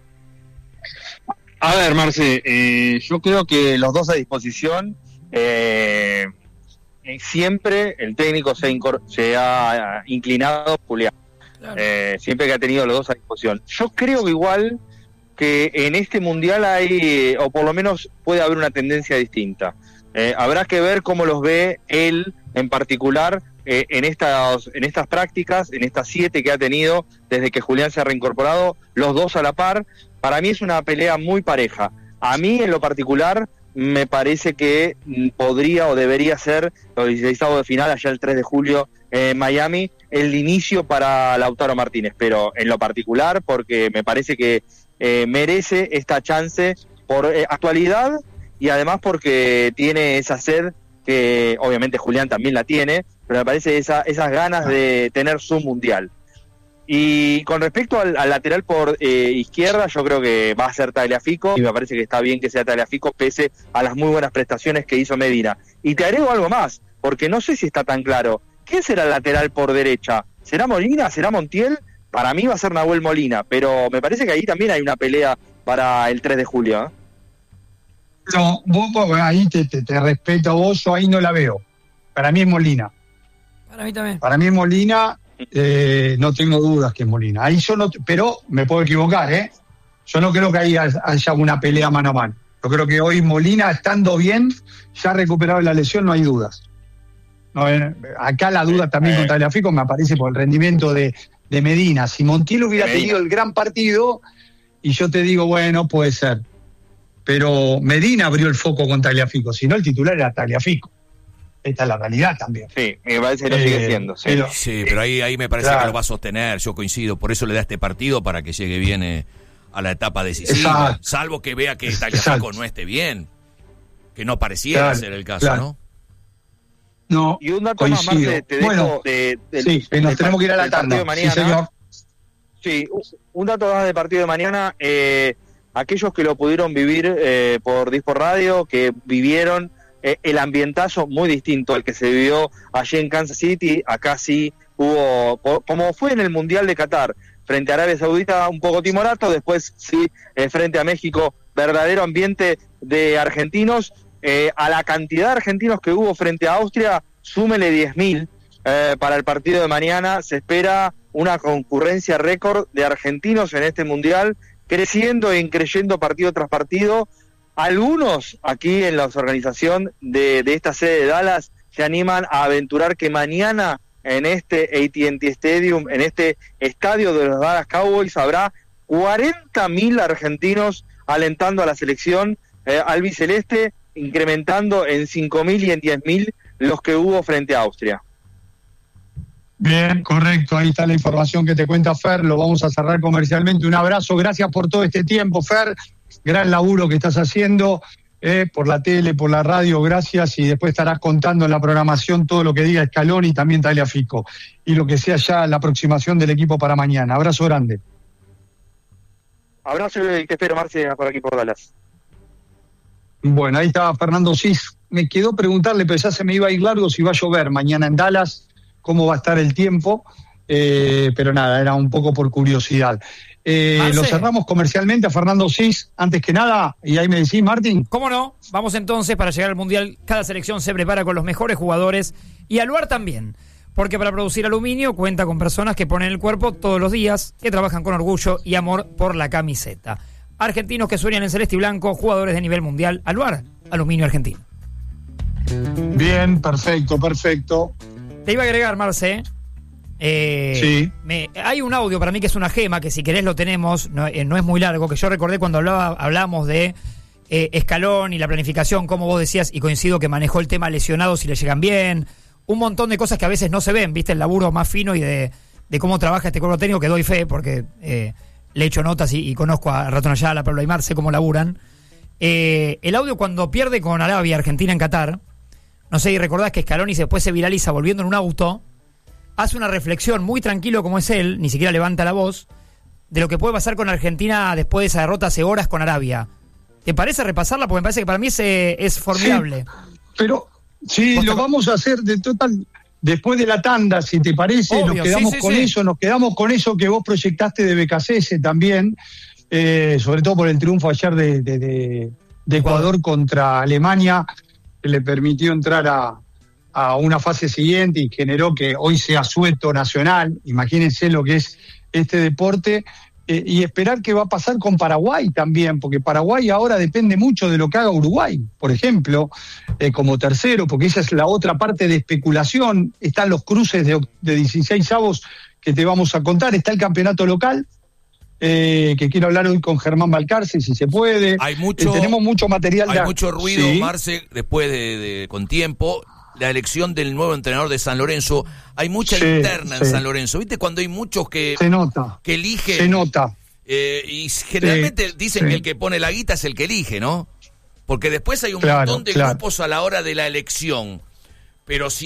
Marce, yo creo que los dos a disposición, siempre el técnico se ha inclinado a Julián. Claro. Siempre que ha tenido los dos a disposición. Yo creo que igual que en este mundial hay, o por lo menos puede haber una tendencia distinta. Habrá que ver cómo los ve él en particular en estas prácticas, en estas 7 que ha tenido desde que Julián se ha reincorporado, los dos a la par. Para mí es una pelea muy pareja. A mí en lo particular me parece que podría o debería ser los 16avos de final allá el 3 de julio en Miami el inicio para Lautaro Martínez, pero en lo particular porque me parece que merece esta chance por actualidad y además porque tiene esa sed que obviamente Julián también la tiene, pero me parece esas ganas de tener su mundial. Y con respecto al lateral por izquierda, yo creo que va a ser Tagliafico, y me parece que está bien que sea Tagliafico pese a las muy buenas prestaciones que hizo Medina. Y te agrego algo más, porque no sé si está tan claro. ¿Quién será el lateral por derecha? ¿Será Molina? ¿Será Montiel? Para mí va a ser Nahuel Molina, pero me parece que ahí también hay una pelea para el 3 de julio, ¿eh? No, vos ahí te respeto a vos, yo ahí no la veo. Para mí es Molina. Para mí también. Para mí es Molina, no tengo dudas que es Molina. Ahí yo no, pero me puedo equivocar, ¿eh? Yo no creo que ahí haya una pelea mano a mano. Yo creo que hoy Molina, estando bien, ya recuperado de la lesión, no hay dudas. No, acá la duda también con Tagliafico me aparece por el rendimiento de Medina. Si Montiel hubiera tenido el gran partido, y yo te digo, bueno, puede ser. Pero Medina abrió el foco con Tagliafico, si no el titular era Tagliafico. Esta es la realidad también. Sí, me parece que lo sigue siendo. Sí, pero ahí me parece que lo va a sostener, yo coincido, por eso le da este partido para que llegue bien a la etapa decisiva, salvo que vea que Tagliafico no esté bien, que no pareciera ser el caso, ¿no? No, y un dato más, Marce, te dejo nos tenemos que ir a la tanda. Sí, señor. Sí, un dato más del partido de mañana. Aquellos que lo pudieron vivir por Dispo Radio, que vivieron el ambientazo muy distinto al que se vivió allí en Kansas City. Acá sí hubo, como fue en el Mundial de Qatar, frente a Arabia Saudita un poco timorato, después sí, frente a México, verdadero ambiente de argentinos. A la cantidad de argentinos que hubo frente a Austria, súmele 10.000 para el partido de mañana. Se espera una concurrencia récord de argentinos en este Mundial, creciendo e increyendo partido tras partido. Algunos aquí en la organización de esta sede de Dallas se animan a aventurar que mañana en este AT&T Stadium, en este estadio de los Dallas Cowboys, habrá 40.000 argentinos alentando a la selección albiceleste, incrementando en 5.000 y en 10.000 los que hubo frente a Austria. Bien, correcto, ahí está la información que te cuenta Fer, lo vamos a cerrar comercialmente. Un abrazo, gracias por todo este tiempo, Fer, gran laburo que estás haciendo por la tele, por la radio, gracias, y después estarás contando en la programación todo lo que diga Scaloni y también Tagliafico, y lo que sea ya la aproximación del equipo para mañana. Abrazo grande. Abrazo y te espero, Marce, por aquí por Dallas. Bueno, ahí estaba Fernando Cis. Me quedó preguntarle, pero ya se me iba a ir largo, si va a llover mañana en Dallas, cómo va a estar el tiempo, pero nada, era un poco por curiosidad. Lo cerramos comercialmente a Fernando Cis, antes que nada, y ahí me decís, Martín. ¿Cómo no? Vamos entonces, para llegar al Mundial, cada selección se prepara con los mejores jugadores, y Aluar también, porque para producir aluminio cuenta con personas que ponen el cuerpo todos los días, que trabajan con orgullo y amor por la camiseta. Argentinos que sueñan en celeste y blanco, jugadores de nivel mundial. Aluar, aluminio argentino. Bien, perfecto. Te iba a agregar, Marce. Sí. Hay un audio para mí que es una gema, que si querés lo tenemos, no es muy largo, que yo recordé cuando hablábamos de Scaloni y la planificación, como vos decías, y coincido que manejó el tema lesionados si le llegan bien, un montón de cosas que a veces no se ven, viste, el laburo más fino y de cómo trabaja este cuerpo técnico, que doy fe, porque le he hecho notas y conozco a Ratón Ayala, a Pablo Aymar, sé cómo laburan. El audio cuando pierde con Arabia Argentina en Qatar, no sé si recordás que Scaloni después se viraliza volviendo en un auto, hace una reflexión muy tranquilo como es él, ni siquiera levanta la voz, de lo que puede pasar con Argentina después de esa derrota hace horas con Arabia. ¿Te parece repasarla? Porque me parece que para mí es formidable. Sí, pero sí, lo vamos a hacer de total después de la tanda, si te parece. Obvio, nos quedamos eso, nos quedamos con eso que vos proyectaste de BKCS también, sobre todo por el triunfo ayer de Ecuador contra Alemania, que le permitió entrar a una fase siguiente y generó que hoy sea sueto nacional. Imagínense lo que es este deporte, y esperar qué va a pasar con Paraguay también, porque Paraguay ahora depende mucho de lo que haga Uruguay, por ejemplo, como tercero, porque esa es la otra parte de especulación. Están los cruces de 16avos que te vamos a contar, está el campeonato local, que quiero hablar hoy con Germán Balcarce, si se puede. Tenemos mucho material. Hay mucho ruido, sí. Marce, después con tiempo. La elección del nuevo entrenador de San Lorenzo, hay mucha interna en San Lorenzo, ¿viste? Cuando hay muchos que eligen. Se nota. Y generalmente dicen que el que pone la guita es el que elige, ¿no? Porque después hay un montón de grupos a la hora de la elección. Pero si